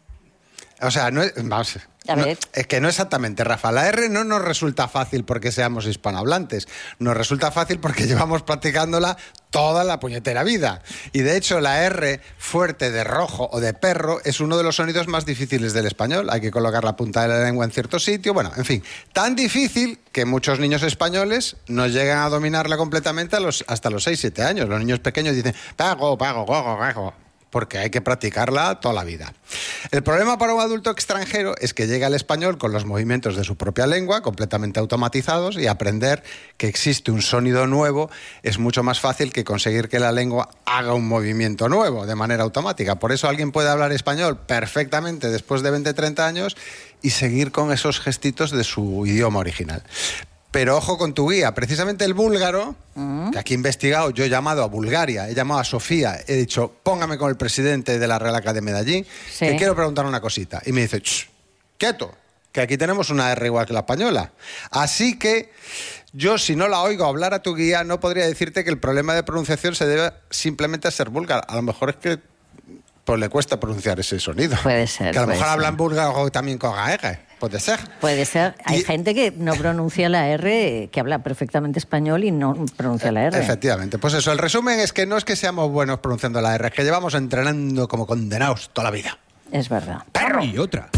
O sea, no es, vamos, a no, ver. es que no exactamente, Rafa. La R no nos resulta fácil porque seamos hispanohablantes. Nos resulta fácil porque llevamos practicándola toda la puñetera vida. Y de hecho, la R fuerte de rojo o de perro es uno de los sonidos más difíciles del español. Hay que colocar la punta de la lengua en cierto sitio. Bueno, en fin, tan difícil que muchos niños españoles no llegan a dominarla completamente a los, hasta los seis siete años. Los niños pequeños dicen, pago, pago, pago, pago. Porque hay que practicarla toda la vida. El problema para un adulto extranjero es que llega al español con los movimientos de su propia lengua, completamente automatizados, y aprender que existe un sonido nuevo es mucho más fácil que conseguir que la lengua haga un movimiento nuevo de manera automática. Por eso alguien puede hablar español perfectamente después de veinte, treinta años y seguir con esos gestitos de su idioma original. Pero ojo con tu guía, precisamente el búlgaro, uh-huh. que aquí he investigado, yo he llamado a Bulgaria, he llamado a Sofía, he dicho, póngame con el presidente de la Real Academia de allí, sí. que quiero preguntar una cosita. Y me dice, quieto, que aquí tenemos una R igual que la española. Así que yo, si no la oigo hablar a tu guía, no podría decirte que el problema de pronunciación se debe simplemente a ser búlgara. A lo mejor es que pues, le cuesta pronunciar ese sonido. Puede ser. Que a lo mejor ser. hablan búlgaro también con R. Puede ser. Puede ser. Hay y... gente que no pronuncia la R, que habla perfectamente español y no pronuncia la R. Efectivamente. Pues eso, el resumen es que no es que seamos buenos pronunciando la R, es que llevamos entrenando como condenados toda la vida. Es verdad. ¡Perro! Y otra.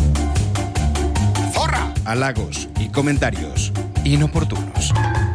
¡Zorra! Halagos y comentarios inoportunos.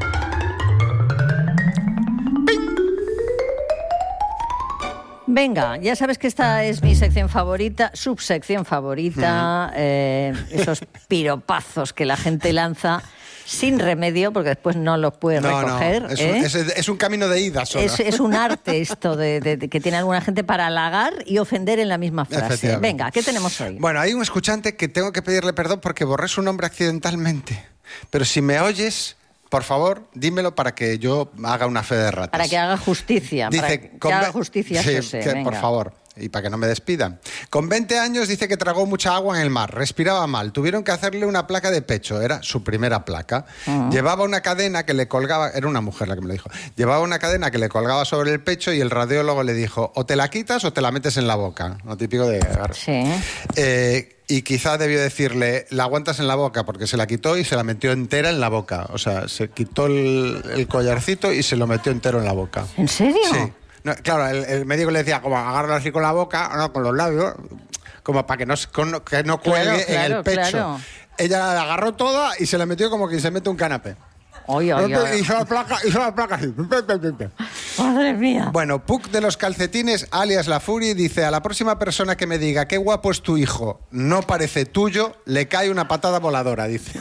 Venga, ya sabes que esta es mi sección favorita, subsección favorita, eh, esos piropazos que la gente lanza sin remedio, porque después no los puedes no, recoger. No, es, ¿eh? un, es, es un camino de ida solo. Es, es un arte esto de, de, de que tiene alguna gente para halagar y ofender en la misma frase. Venga, ¿qué tenemos hoy? Bueno, hay un escuchante que tengo que pedirle perdón porque borré su nombre accidentalmente. Pero si me oyes... Por favor, dímelo para que yo haga una fe de ratas. Para que haga justicia. Dice, para que haga justicia, sí, José, que, por favor, y para que no me despidan. Con veinte años dice que tragó mucha agua en el mar, respiraba mal, tuvieron que hacerle una placa de pecho, era su primera placa. Uh-huh. Llevaba una cadena que le colgaba, era una mujer la que me lo dijo, llevaba una cadena que le colgaba sobre el pecho y el radiólogo le dijo, o te la quitas o te la metes en la boca. Lo típico de... Sí. Eh, y quizá debió decirle, la aguantas en la boca, porque se la quitó y se la metió entera en la boca. O sea, se quitó el, el collarcito y se lo metió entero en la boca. ¿En serio? Sí. No, claro, el, el médico le decía, como agárralo así con la boca, no, con los labios, como para que no, con, que no cuelgue claro, claro, en el pecho. Claro. Ella la agarró toda y se la metió como quien se mete un canapé. Oye, oye, oye. Hizo la placa, hizo la placa así. Madre mía. Bueno, Puck de los calcetines, alias La Fury, dice, a la próxima persona que me diga qué guapo es tu hijo, no parece tuyo, le cae una patada voladora, dice.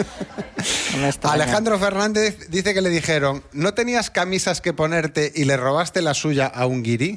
No Alejandro Fernández dice que le dijeron, ¿no tenías camisas que ponerte y le robaste la suya a un guirí?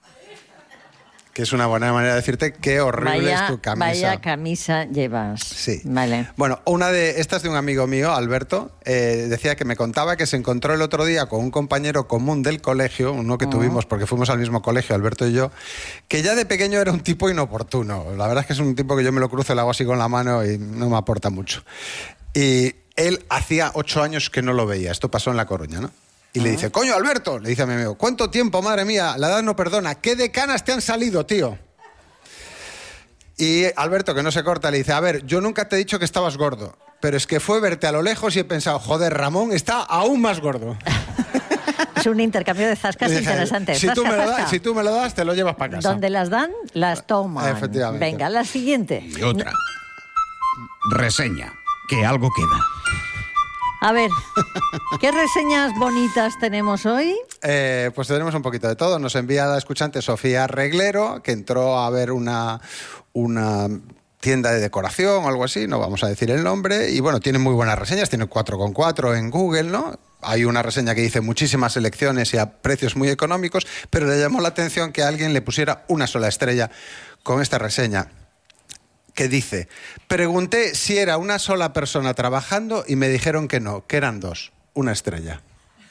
Que es una buena manera de decirte qué horrible vaya, es tu camisa. Vaya camisa llevas. Sí. Vale. Bueno, una de estas de un amigo mío, Alberto, eh, decía que me contaba que se encontró el otro día con un compañero común del colegio, uno que uh-huh. tuvimos porque fuimos al mismo colegio, Alberto y yo, que ya de pequeño era un tipo inoportuno. La verdad es que es un tipo que yo me lo cruzo, le hago así con la mano y no me aporta mucho. Y él hacía ocho años que no lo veía. Esto pasó en La Coruña, ¿no? Y le dice, coño, Alberto, le dice a mi amigo, ¿cuánto tiempo, madre mía? La edad no perdona. ¿Qué decanas te han salido, tío? Y Alberto, que no se corta, le dice, a ver, yo nunca te he dicho que estabas gordo, pero es que fue verte a lo lejos y he pensado, joder, Ramón está aún más gordo. Es un intercambio de zascas Dije, interesante. Si, Zasca, tú me lo zasca. das, si tú me lo das, te lo llevas para casa. Donde las dan, las toman. Efectivamente. Venga, la siguiente. Y otra. Reseña. Que algo queda. A ver, ¿qué reseñas bonitas tenemos hoy? Eh, pues tenemos un poquito de todo. Nos envía la escuchante Sofía Reglero, que entró a ver una, una tienda de decoración o algo así, no vamos a decir el nombre, y bueno, tiene muy buenas reseñas, tiene cuatro coma cuatro en Google, ¿no? Hay una reseña que dice muchísimas selecciones y a precios muy económicos, pero le llamó la atención que alguien le pusiera una sola estrella con esta reseña, que dice, pregunté si era una sola persona trabajando y me dijeron que no, que eran dos, una estrella.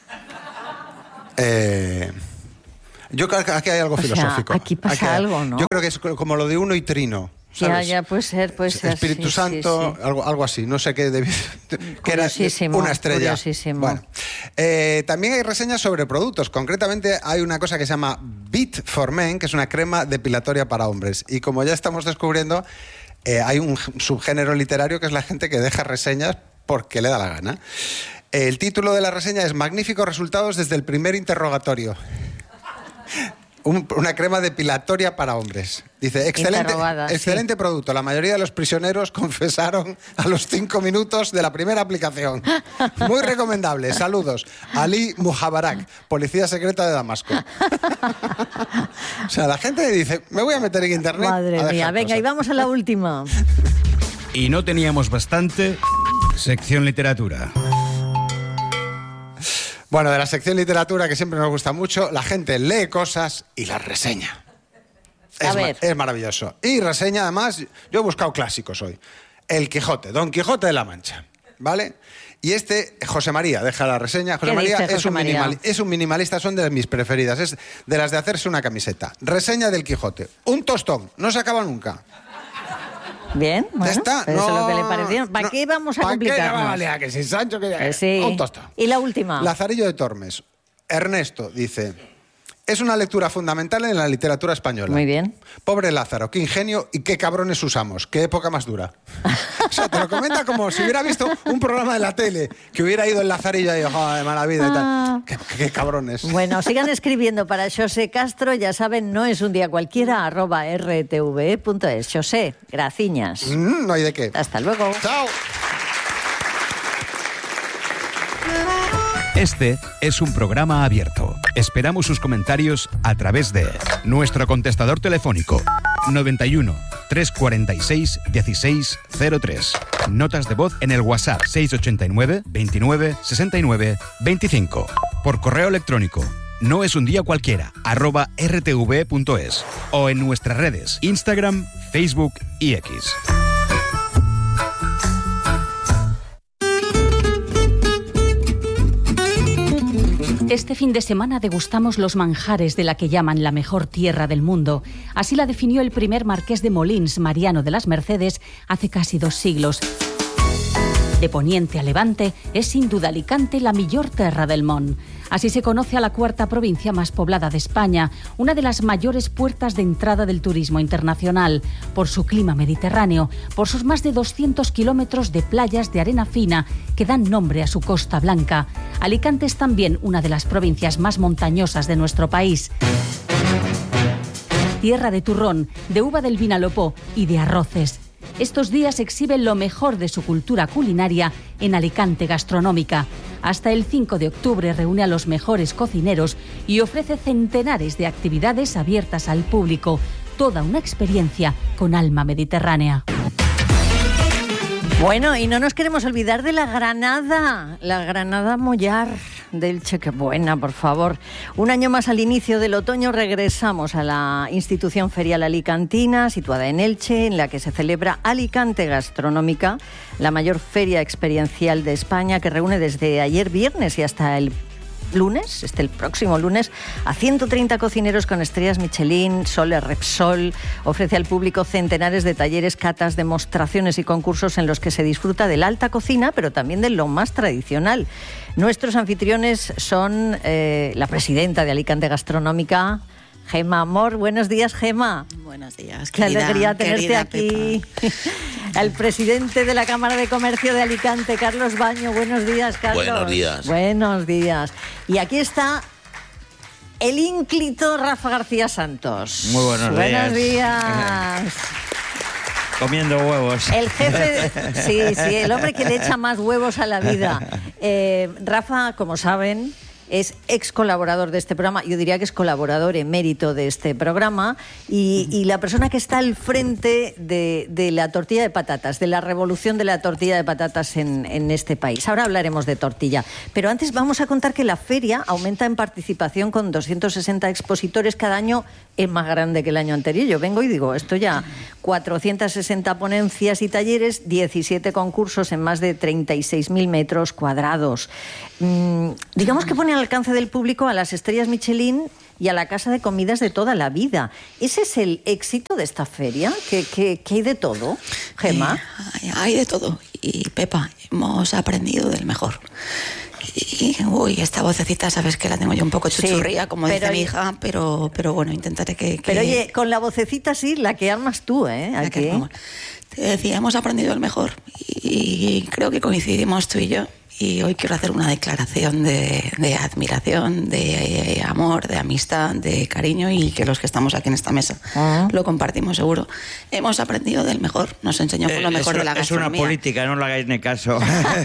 Eh, yo creo que aquí hay algo O sea, filosófico. aquí pasa Aquí hay- algo, ¿no? Yo creo que es como lo de uno y trino. Ya, ¿sabes? ya, puede ser, puede ser. Espíritu sí, Santo, sí, sí. Algo, algo así, no sé qué debía, que era Curiosísimo, una estrella. curiosísimo. Bueno, eh, también hay reseñas sobre productos. Concretamente hay una cosa que se llama Beat for Men, que es una crema depilatoria para hombres. Y como ya estamos descubriendo, eh, hay un subgénero literario que es la gente que deja reseñas porque le da la gana. El título de la reseña es Magníficos resultados desde el primer interrogatorio. Un- una crema depilatoria para hombres. Dice, excelente, Interrogada, sí. excelente producto. La mayoría de los prisioneros confesaron a los cinco minutos de la primera aplicación. Muy recomendable. Saludos. Ali Muhabarak, policía secreta de Damasco. O sea, la gente dice, me voy a meter en internet. Madre a dejar mía, venga, cosas. y vamos a la última. Y no teníamos bastante. Sección literatura. Bueno, de la sección literatura, que siempre nos gusta mucho, la gente lee cosas y las reseña. A Es, ma- ver. es maravilloso. Y reseña, además, yo he buscado clásicos hoy. El Quijote, Don Quijote de la Mancha, ¿vale? Y este, José María, deja la reseña. José ¿Qué María, dice es, José un María? minimal- es un minimalista, son de mis preferidas. Es de las de hacerse una camiseta. Reseña del Quijote. Un tostón, no se acaba nunca. Bien, bueno, está, pero eso es lo que le no, pareció. ¿Para no, qué vamos a ¿pa' qué complicarnos? vale? A que si Sancho que Eh, sí. un tostón. Y la última. Lazarillo de Tormes. Ernesto dice, es una lectura fundamental en la literatura española. Muy bien. Pobre Lázaro, qué ingenio y qué cabrones usamos. Qué época más dura. O sea, te lo comenta como si hubiera visto un programa de la tele, que hubiera ido el Lazarillo y joder, mala vida y Ah. tal. Qué, qué cabrones. Bueno, sigan escribiendo para José Castro, ya saben, no es un día cualquiera, arroba r t v e punto es. José, graciñas. Mm, no hay de qué. Hasta luego. Chao. Este es un programa abierto. Esperamos sus comentarios a través de nuestro contestador telefónico noventa y uno, trescientos cuarenta y seis, dieciséis cero tres. Notas de voz en el WhatsApp seiscientos ochenta y nueve, veintinueve, sesenta y nueve, veinticinco. Por correo electrónico no es un día cualquiera arroba r t v punto es o en nuestras redes Instagram, Facebook y X. Este fin de semana degustamos los manjares de la que llaman la mejor tierra del mundo. Así la definió el primer marqués de Molins, Mariano de las Mercedes, hace casi dos siglos. De poniente a levante, es sin duda Alicante la millor terra del món. Así se conoce a la cuarta provincia más poblada de España, una de las mayores puertas de entrada del turismo internacional, por su clima mediterráneo, por sus más de doscientos kilómetros de playas de arena fina que dan nombre a su Costa Blanca. Alicante es también una de las provincias más montañosas de nuestro país. Tierra de turrón, de uva del Vinalopó y de arroces. Estos días exhiben lo mejor de su cultura culinaria en Alicante Gastronómica. Hasta el cinco de octubre reúne a los mejores cocineros y ofrece centenares de actividades abiertas al público. Toda una experiencia con alma mediterránea. Bueno, y no nos queremos olvidar de la Granada, la Granada Mollar del Che, qué buena, por favor. Un año más al inicio del otoño regresamos a la institución ferial alicantina, situada en Elche, en la que se celebra Alicante Gastronómica, la mayor feria experiencial de España, que reúne desde ayer viernes y hasta el lunes, este el próximo lunes, a ciento treinta cocineros con estrellas Michelin, Sole Repsol. Ofrece al público centenares de talleres, catas, demostraciones y concursos en los que se disfruta de la alta cocina, pero también de lo más tradicional. Nuestros anfitriones son eh, la presidenta de Alicante Gastronómica, Gema Amor, buenos días, Gema. Buenos días, Qué querida, alegría tenerte querida aquí. El presidente de la Cámara de Comercio de Alicante, Carlos Baño. Buenos días, Carlos. Buenos días. Buenos días. Y aquí está el ínclito Rafa García Santos. Muy buenos, buenos días. días. Comiendo huevos. El jefe, sí, sí, el hombre que le echa más huevos a la vida. Eh, Rafa, como saben, es ex colaborador de este programa, yo diría que es colaborador emérito de este programa y, y la persona que está al frente de, de la tortilla de patatas, de la revolución de la tortilla de patatas en, en este país. Ahora hablaremos de tortilla, pero antes vamos a contar que la feria aumenta en participación con doscientos sesenta expositores cada año, es más grande que el año anterior. Yo vengo y digo, esto ya, cuatrocientas sesenta ponencias y talleres, diecisiete concursos en más de treinta y seis mil metros cuadrados. Mm, digamos que pone al alcance del público a las estrellas Michelin y a la casa de comidas de toda la vida. ¿Ese es el éxito de esta feria? ¿Qué, qué, qué hay de todo, Gemma? Eh, hay de todo. Y Pepa, hemos aprendido del mejor. Y, uy, esta vocecita, sabes que la tengo yo un poco chuchurría, sí, como dice pero, mi hija, pero, pero bueno, intentaré que, que... Pero oye, con la vocecita sí, la que armas tú, ¿eh? La Aquí. que, vamos, te decía, hemos aprendido el mejor y, y creo que coincidimos tú y yo. Y hoy quiero hacer una declaración de, de admiración, de amor, de amistad, de cariño y que los que estamos aquí en esta mesa ah. lo compartimos seguro. Hemos aprendido del mejor, nos enseñó por lo mejor eh, de la gastronomía. Es una política, no le hagáis ni caso.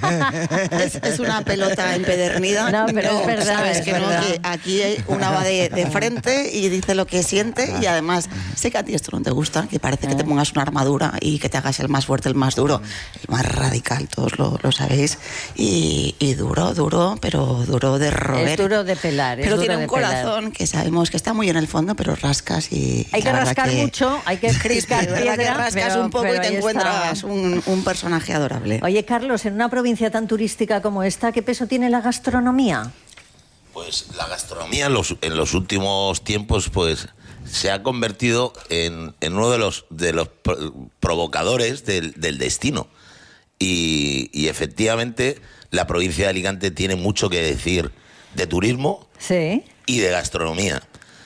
es, es una pelota empedernida. No, pero no, es verdad, sabes es que verdad. no, que aquí una va de, de frente y dice lo que siente y además sé que a ti esto no te gusta, que parece que te pongas una armadura y que te hagas el más fuerte, el más duro, el más radical, todos lo, lo sabéis. Y Y, y duro, duro, pero duro de roer. Es duro de pelar. Pero es tiene duro un corazón pelar. que sabemos que está muy en el fondo, pero rascas y... Hay que rascar que, mucho, hay que riscar piedra, que rascas pero, un poco y te encuentras un, un personaje adorable. Oye, Carlos, en una provincia tan turística como esta, ¿qué peso tiene la gastronomía? Pues la gastronomía en los, en los últimos tiempos, pues... se ha convertido en, en uno de los, de los provocadores del, del destino. Y, y efectivamente la provincia de Alicante tiene mucho que decir de turismo sí. y de gastronomía.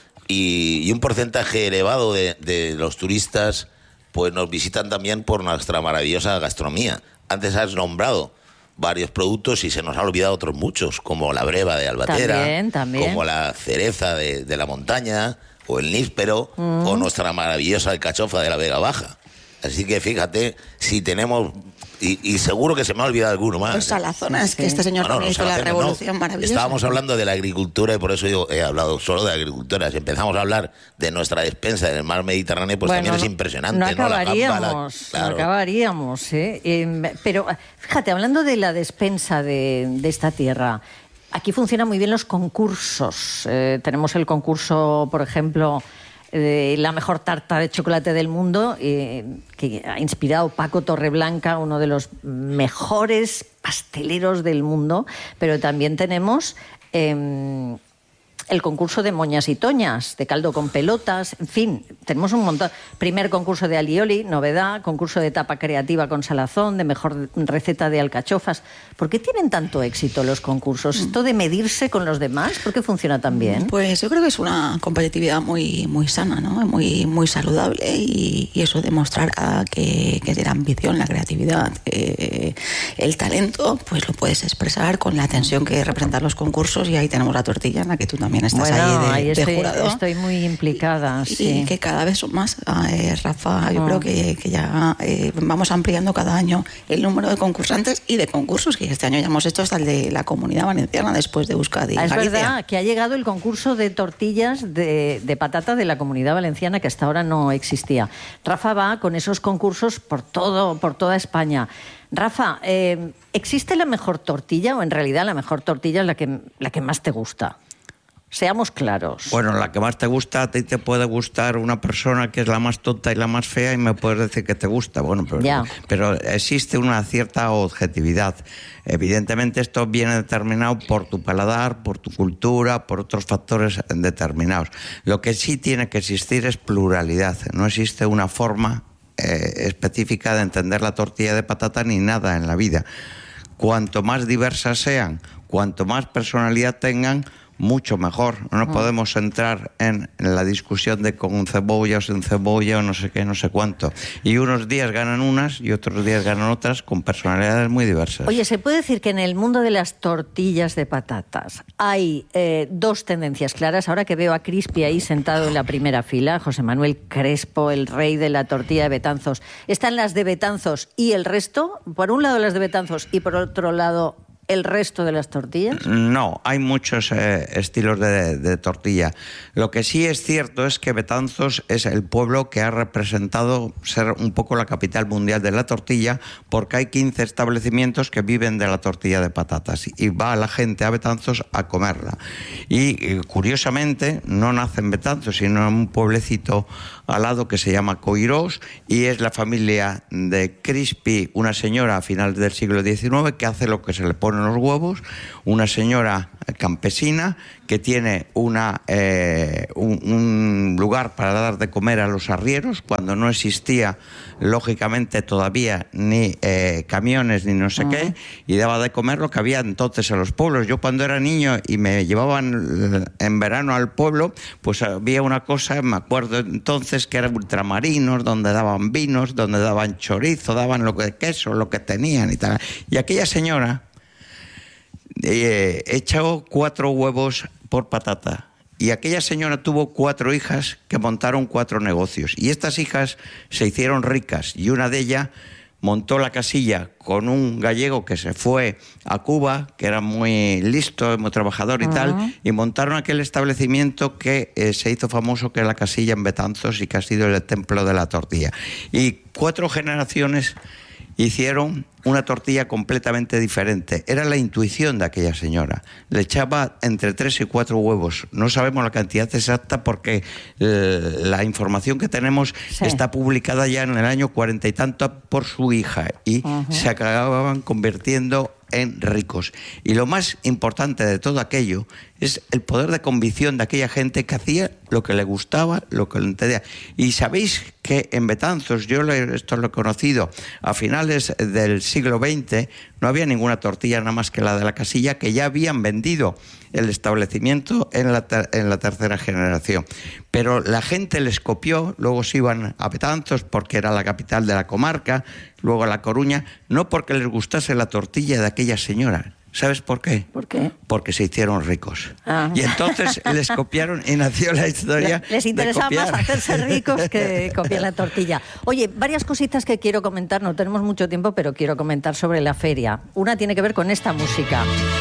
Y, y un porcentaje elevado de, de los turistas pues nos visitan también por nuestra maravillosa gastronomía. Antes has nombrado varios productos y se nos han olvidado otros muchos, como la breva de Albatera, también, también. como la cereza de, de la montaña, o el níspero, mm. o nuestra maravillosa alcachofa de la Vega Baja. Así que fíjate, si tenemos... Y, y seguro que se me ha olvidado alguno más. Los salazonas, sí. que este señor no, no, también hizo la revolución no. maravillosa. Estábamos hablando de la agricultura y por eso yo he hablado solo de agricultura. Si empezamos a hablar de nuestra despensa en el mar Mediterráneo, pues bueno, también es no, impresionante. No ¿no? acabaríamos, la gamba, la, claro. no acabaríamos. ¿eh? Eh, pero fíjate, hablando de la despensa de, de esta tierra, aquí funcionan muy bien los concursos. Eh, tenemos el concurso, por ejemplo... de la mejor tarta de chocolate del mundo, eh, que ha inspirado Paco Torreblanca, uno de los mejores pasteleros del mundo, pero también tenemos eh, el concurso de moñas y toñas, de caldo con pelotas, en fin, tenemos un montón. Primer concurso de alioli, novedad, concurso de tapa creativa con salazón, de mejor receta de alcachofas. ¿Por qué tienen tanto éxito los concursos? ¿Esto de medirse con los demás? ¿Por qué funciona tan bien? Pues yo creo que es una competitividad muy, muy sana, ¿no? Muy, muy saludable y, y eso demostrar que, que la ambición, la creatividad, eh, el talento, pues lo puedes expresar con la tensión que representan los concursos y ahí tenemos la tortilla en la que tú también estás bueno, ahí de, ahí estoy, de jurado. Estoy muy implicada, y, sí. Y que cada vez son más, eh, Rafa, yo oh. creo que, que ya eh, vamos ampliando cada año el número de concursantes y de concursos, que este año ya hemos hecho hasta el de la Comunidad Valenciana después de Euskadi y ah, es Galicia. verdad que ha llegado el concurso de tortillas de, de patata de la Comunidad Valenciana, que hasta ahora no existía. Rafa va con esos concursos por, todo, por toda España. Rafa, eh, ¿existe la mejor tortilla o en realidad la mejor tortilla es la que, la que más te gusta? Seamos claros. Bueno, la que más te gusta, a ti te puede gustar una persona que es la más tonta y la más fea y me puedes decir que te gusta. Bueno, pero, ya. pero existe una cierta objetividad. Evidentemente esto viene determinado por tu paladar, por tu cultura, por otros factores determinados. Lo que sí tiene que existir es pluralidad. No existe una forma eh, específica de entender la tortilla de patata ni nada en la vida. Cuanto más diversas sean, cuanto más personalidad tengan, mucho mejor. No Mm. podemos entrar en, en la discusión de con cebolla o sin cebolla o no sé qué, no sé cuánto. Y unos días ganan unas y otros días ganan otras con personalidades muy diversas. Oye, ¿se puede decir que en el mundo de las tortillas de patatas hay eh, dos tendencias claras? Ahora que veo a Crispy ahí sentado en la primera fila, José Manuel Crespo, el rey de la tortilla de Betanzos. ¿Están las de Betanzos y el resto? Por un lado las de Betanzos y por otro lado el resto de las tortillas. No, hay muchos eh, estilos de, de tortilla. Lo que sí es cierto es que Betanzos es el pueblo que ha representado ser un poco la capital mundial de la tortilla, porque hay quince establecimientos que viven de la tortilla de patatas y va la gente a Betanzos a comerla. Y eh, curiosamente no nace en Betanzos, sino en un pueblecito al lado que se llama Coirós, y es la familia de Crispy, una señora a finales del siglo diecinueve que hace lo que se le pone los huevos, una señora campesina que tiene una, eh, un, un lugar para dar de comer a los arrieros cuando no existía, lógicamente, todavía ni eh, camiones ni no sé uh-huh. qué, y daba de comer lo que había entonces en los pueblos. Yo cuando era niño y me llevaban en verano al pueblo, pues había una cosa, me acuerdo entonces, que eran ultramarinos, donde daban vinos, donde daban chorizo, daban lo que queso, lo que tenían y tal. Y aquella señora Eh, echó cuatro huevos por patata, y aquella señora tuvo cuatro hijas que montaron cuatro negocios, y estas hijas se hicieron ricas, y una de ellas montó la casilla con un gallego que se fue a Cuba, que era muy listo, muy trabajador y uh-huh. tal, y montaron aquel establecimiento que eh, se hizo famoso, que es la casilla en Betanzos, y que ha sido el templo de la tortilla. Y cuatro generaciones hicieron una tortilla completamente diferente. Era la intuición de aquella señora. Le echaba entre tres y cuatro huevos. No sabemos la cantidad exacta porque eh, la información que tenemos sí. está publicada ya en el año cuarenta y tanto por su hija, y uh-huh. se acababan convirtiendo en ricos. Y lo más importante de todo aquello es el poder de convicción de aquella gente que hacía lo que le gustaba, lo que le entendía. Y sabéis que en Betanzos, yo esto lo he conocido a finales del siglo veinte, no había ninguna tortilla nada más que la de la casilla, que ya habían vendido el establecimiento en la, ter- en la tercera generación. Pero la gente les copió, luego se iban a Betanzos porque era la capital de la comarca, luego a La Coruña, no porque les gustase la tortilla de aquella señora. ¿Sabes por qué? ¿Por qué? Porque se hicieron ricos. Ah. Y entonces les copiaron y nació la historia. Les interesaba de más hacerse ricos que copiar la tortilla. Oye, varias cositas que quiero comentar, no tenemos mucho tiempo, pero quiero comentar sobre la feria. Una tiene que ver con esta música.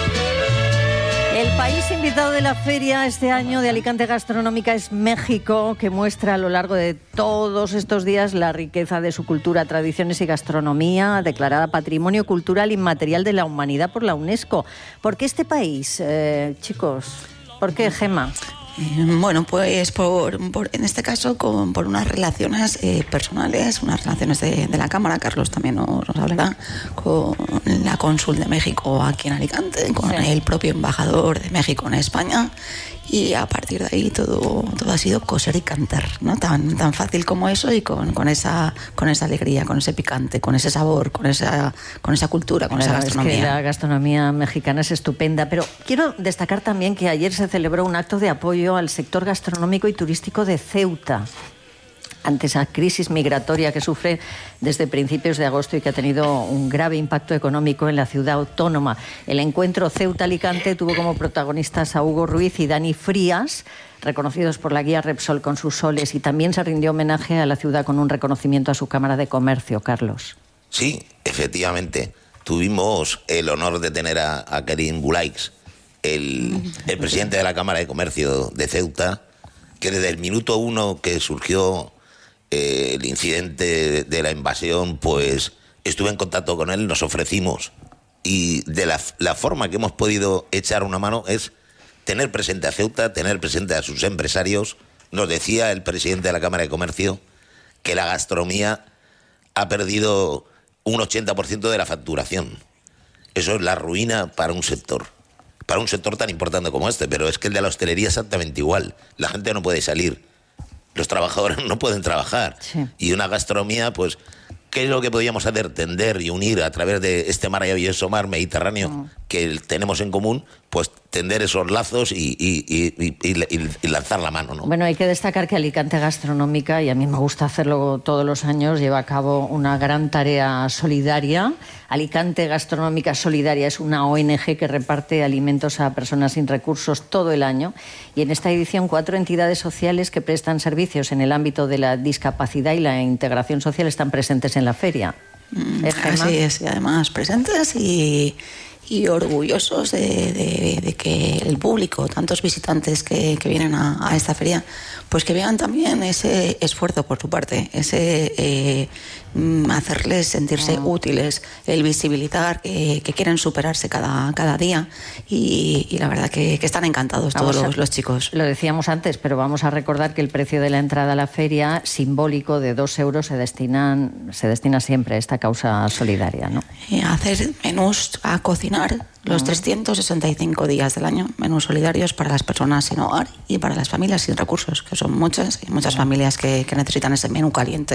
El país invitado de la feria este año de Alicante Gastronómica es México, que muestra a lo largo de todos estos días la riqueza de su cultura, tradiciones y gastronomía, declarada Patrimonio Cultural Inmaterial de la Humanidad por la UNESCO. ¿Por qué este país, eh, chicos? ¿Por qué, Gemma? Eh, bueno, pues por, por en este caso con, por unas relaciones eh, personales, unas relaciones de, de la Cámara, Carlos también nos, nos hablará, con la cónsul de México aquí en Alicante, con sí. el propio embajador de México en España, y a partir de ahí todo, todo ha sido coser y cantar, ¿no? Tan, tan fácil como eso, y con, con, esa, con esa alegría, con ese picante, con ese sabor, con esa, con esa cultura, con bueno, esa gastronomía. Es que la gastronomía mexicana es estupenda, pero quiero destacar también que ayer se celebró un acto de apoyo al sector gastronómico y turístico de Ceuta ante esa crisis migratoria que sufre desde principios de agosto y que ha tenido un grave impacto económico en la ciudad autónoma. El encuentro Ceuta-Alicante tuvo como protagonistas a Hugo Ruiz y Dani Frías, reconocidos por la guía Repsol con sus soles, y también se rindió homenaje a la ciudad con un reconocimiento a su Cámara de Comercio, Carlos. Sí, efectivamente. Tuvimos el honor de tener a, a Kerim Bulaix, el, el presidente de la Cámara de Comercio de Ceuta, que desde el minuto uno que surgió eh, el incidente de la invasión, pues estuve en contacto con él, nos ofrecimos, y de la, la forma que hemos podido echar una mano es tener presente a Ceuta, tener presente a sus empresarios. Nos decía el presidente de la Cámara de Comercio que la gastronomía ha perdido un ochenta por ciento de la facturación. Eso es la ruina para un sector. Para un sector tan importante como este, pero es que el de la hostelería es exactamente igual. La gente no puede salir, los trabajadores no pueden trabajar. Sí. Y una gastronomía, pues, ¿qué es lo que podíamos hacer? Tender y unir a través de este maravilloso mar Mediterráneo, mm. que tenemos en común, pues tender esos lazos y, y, y, y, y, y lanzar la mano, ¿no? Bueno, hay que destacar que Alicante Gastronómica, y a mí me gusta hacerlo todos los años, lleva a cabo una gran tarea solidaria. Alicante Gastronómica Solidaria es una O N G que reparte alimentos a personas sin recursos todo el año, y en esta edición cuatro entidades sociales que prestan servicios en el ámbito de la discapacidad y la integración social están presentes en la feria. Mm, así es, y además presentes y, y orgullosos de, de, de que el público, tantos visitantes que, que vienen a, a esta feria, pues que vean también ese esfuerzo por su parte, ese eh, hacerles sentirse oh. útiles, el visibilizar que, que quieren superarse cada, cada día, y, y la verdad que, que están encantados vamos todos a, los, los chicos. Lo decíamos antes, pero vamos a recordar que el precio de la entrada a la feria, simbólico de dos euros, se, destinan, se destina siempre a esta causa solidaria, ¿no? Y a hacer menús, a cocinar los trescientos sesenta y cinco días del año, menús solidarios para las personas sin hogar y para las familias sin recursos, que son muchas, y muchas familias que, que necesitan ese menú caliente